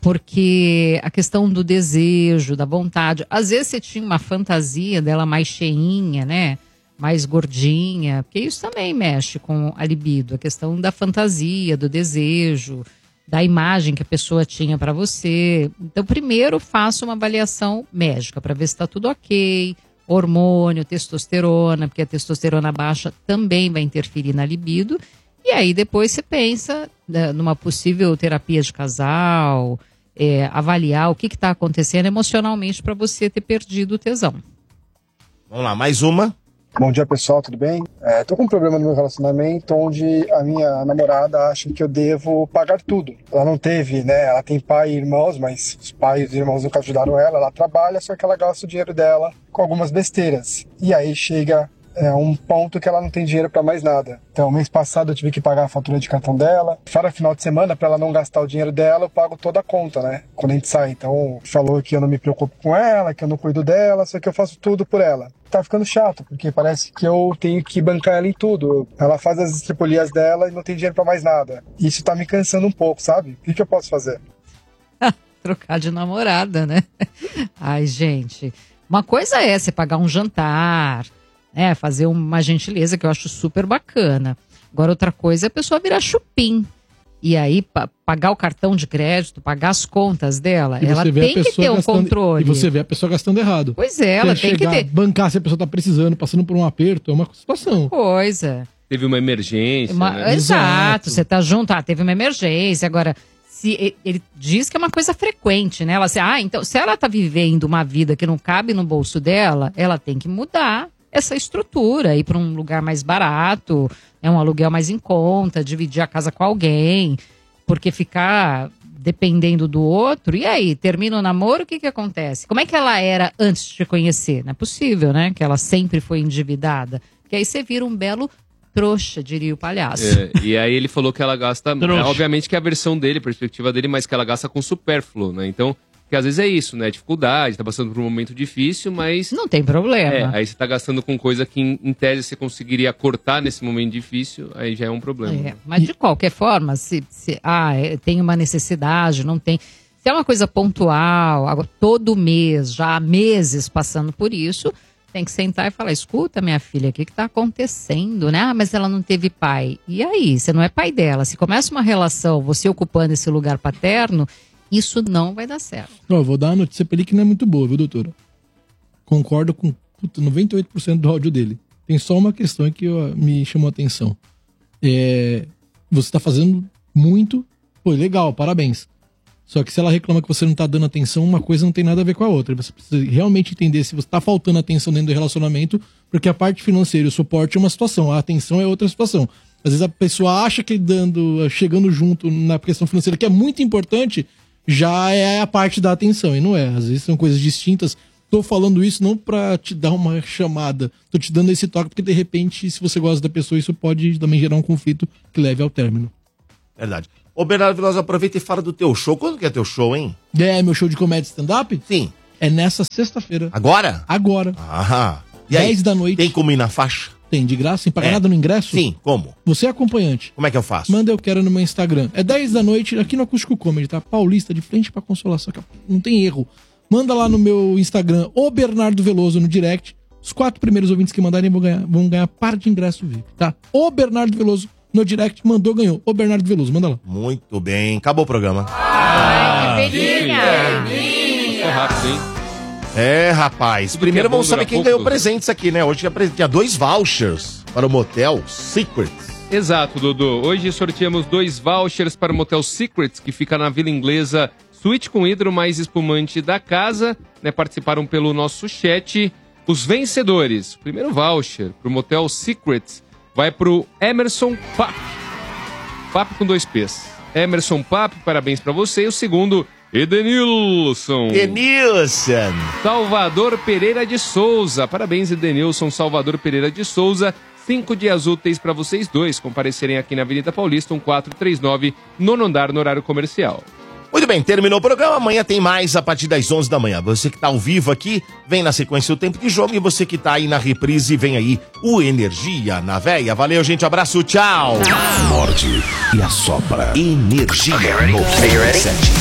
porque a questão do desejo, da vontade, às vezes você tinha uma fantasia dela mais cheinha, né? Mais gordinha, porque isso também mexe com a libido, a questão da fantasia, do desejo, da imagem que a pessoa tinha para você. Então, primeiro faça uma avaliação médica para ver se está tudo ok, hormônio, testosterona, porque a testosterona baixa também vai interferir na libido. E aí depois você pensa, né, numa possível terapia de casal, é, avaliar o que está acontecendo emocionalmente para você ter perdido o tesão. Vamos lá, mais uma. Bom dia, pessoal, tudo bem? É, tô com um problema no meu relacionamento onde a minha namorada acha que eu devo pagar tudo. Ela não teve, né? Ela tem pai e irmãos, mas os pais e irmãos nunca ajudaram ela. Ela trabalha, só que ela gasta o dinheiro dela com algumas besteiras. E aí chega é, um ponto que ela não tem dinheiro pra mais nada. Então, mês passado eu tive que pagar a fatura de cartão dela. Fora final de semana, pra ela não gastar o dinheiro dela, eu pago toda a conta, né? Quando a gente sai. Então, falou que eu não me preocupo com ela, que eu não cuido dela, só que eu faço tudo por ela. Tá ficando chato, porque parece que eu tenho que bancar ela em tudo. Ela faz as estripulias dela e não tem dinheiro pra mais nada. Isso tá me cansando um pouco, sabe? O que, que eu posso fazer? Trocar de namorada, né? Ai, gente. Uma coisa é você pagar um jantar, né? Fazer uma gentileza que eu acho super bacana. Agora, outra coisa é a pessoa virar chupim. E aí, pa- pagar o cartão de crédito, pagar as contas dela, E ela você vê a tem que pessoa ter um gastando- controle. E você vê a pessoa gastando errado. Pois é, ela Você tem que chegar, ter bancar se a pessoa tá precisando, passando por um aperto, é uma situação. coisa. Teve uma emergência, Uma- né? Exato, Exato. você tá junto, ah, teve uma emergência, agora, se e- ele diz que é uma coisa frequente, né? Ela assim, ah, então, se ela tá vivendo uma vida que não cabe no bolso dela, ela tem que mudar essa estrutura, ir para um lugar mais barato, é um aluguel mais em conta, dividir a casa com alguém, porque ficar dependendo do outro, e aí, termina o namoro, o que que acontece? Como é que ela era antes de te conhecer? Não é possível, né? Que ela sempre foi endividada. Porque aí você vira um belo trouxa, diria o palhaço. É, e aí ele falou que ela gasta, Trouxa. é, obviamente que é a versão dele, a perspectiva dele, mas que ela gasta com supérfluo, né? Então, porque às vezes é isso, né? Dificuldade, tá passando por um momento difícil, mas Não tem é, problema. aí você tá gastando com coisa que em, em tese você conseguiria cortar nesse momento difícil, aí já é um problema. É, mas de qualquer forma, se, se ah, é, tem uma necessidade, não tem. Se é uma coisa pontual, agora, todo mês, já há meses passando por isso, tem que sentar e falar: escuta, minha filha, o que está acontecendo, né? Ah, mas ela não teve pai. E aí? Você não é pai dela. Se começa uma relação, você ocupando esse lugar paterno, Isso não vai dar certo. Ó, vou dar uma notícia pra ele que não é muito boa, viu, doutora? Concordo com puta, noventa e oito por cento do áudio dele. Tem só uma questão que ó, me chamou a atenção. É, você tá fazendo muito, pô, legal, parabéns. Só que se ela reclama que você não tá dando atenção, uma coisa não tem nada a ver com a outra. Você precisa realmente entender se você tá faltando atenção dentro do relacionamento, porque a parte financeira e o suporte é uma situação, a atenção é outra situação. Às vezes a pessoa acha que dando, chegando junto na questão financeira, que é muito importante, já é a parte da atenção, e não é. Às vezes são coisas distintas. Tô falando isso não pra te dar uma chamada, tô te dando esse toque porque de repente, se você gosta da pessoa, isso pode também gerar um conflito que leve ao término. Verdade. Ô, Bernardo Veloso, aproveita e fala do teu show. Quando que é teu show, hein? É, meu show de comédia stand-up? Sim. É nessa sexta-feira. Agora? Agora. Aham. E aí, dez da noite. Tem como ir na faixa? Tem, de graça, sem pagar É. nada no ingresso? Sim, como? Você é acompanhante. Como é que eu faço? Manda eu quero no meu Instagram. É dez da noite aqui no Acústico Comedy, tá? Paulista, de frente pra Consolação. Não tem erro. Manda lá no meu Instagram, o Bernardo Veloso, no direct. Os quatro primeiros ouvintes que mandarem vão ganhar, vão ganhar par de ingresso V I P, tá? O Bernardo Veloso no direct, mandou, ganhou. O Bernardo Veloso, manda lá. Muito bem. Acabou o programa. Ai, que delícia! Foi rápido, hein? É, rapaz. Tudo Primeiro que é bom vamos saber dura quem pouco, ganhou doutor. presentes aqui, né? Hoje tinha dois vouchers para o Motel Secrets. Exato, Dudu. Hoje sorteamos dois vouchers para o Motel Secrets, que fica na Vila Inglesa, suíte com hidro mais espumante da casa. Né, participaram pelo nosso chat. Os vencedores. O primeiro voucher para o Motel Secrets vai para o Emerson Pap. Pap com dois P's. Emerson Pap, parabéns para você. E o segundo, Edenilson. Edenilson. Salvador Pereira de Souza. Parabéns, Edenilson Salvador Pereira de Souza. Cinco dias úteis para vocês dois comparecerem aqui na Avenida Paulista, um quatro três nove, nono andar, no horário comercial. Muito bem, terminou o programa. Amanhã tem mais a partir das onze da manhã. Você que tá ao vivo aqui, vem na sequência o Tempo de Jogo. E você que tá aí na reprise, vem aí o Energia na Véia. Valeu, gente. Abraço, tchau. Morde e assopra. Energia noventa e sete.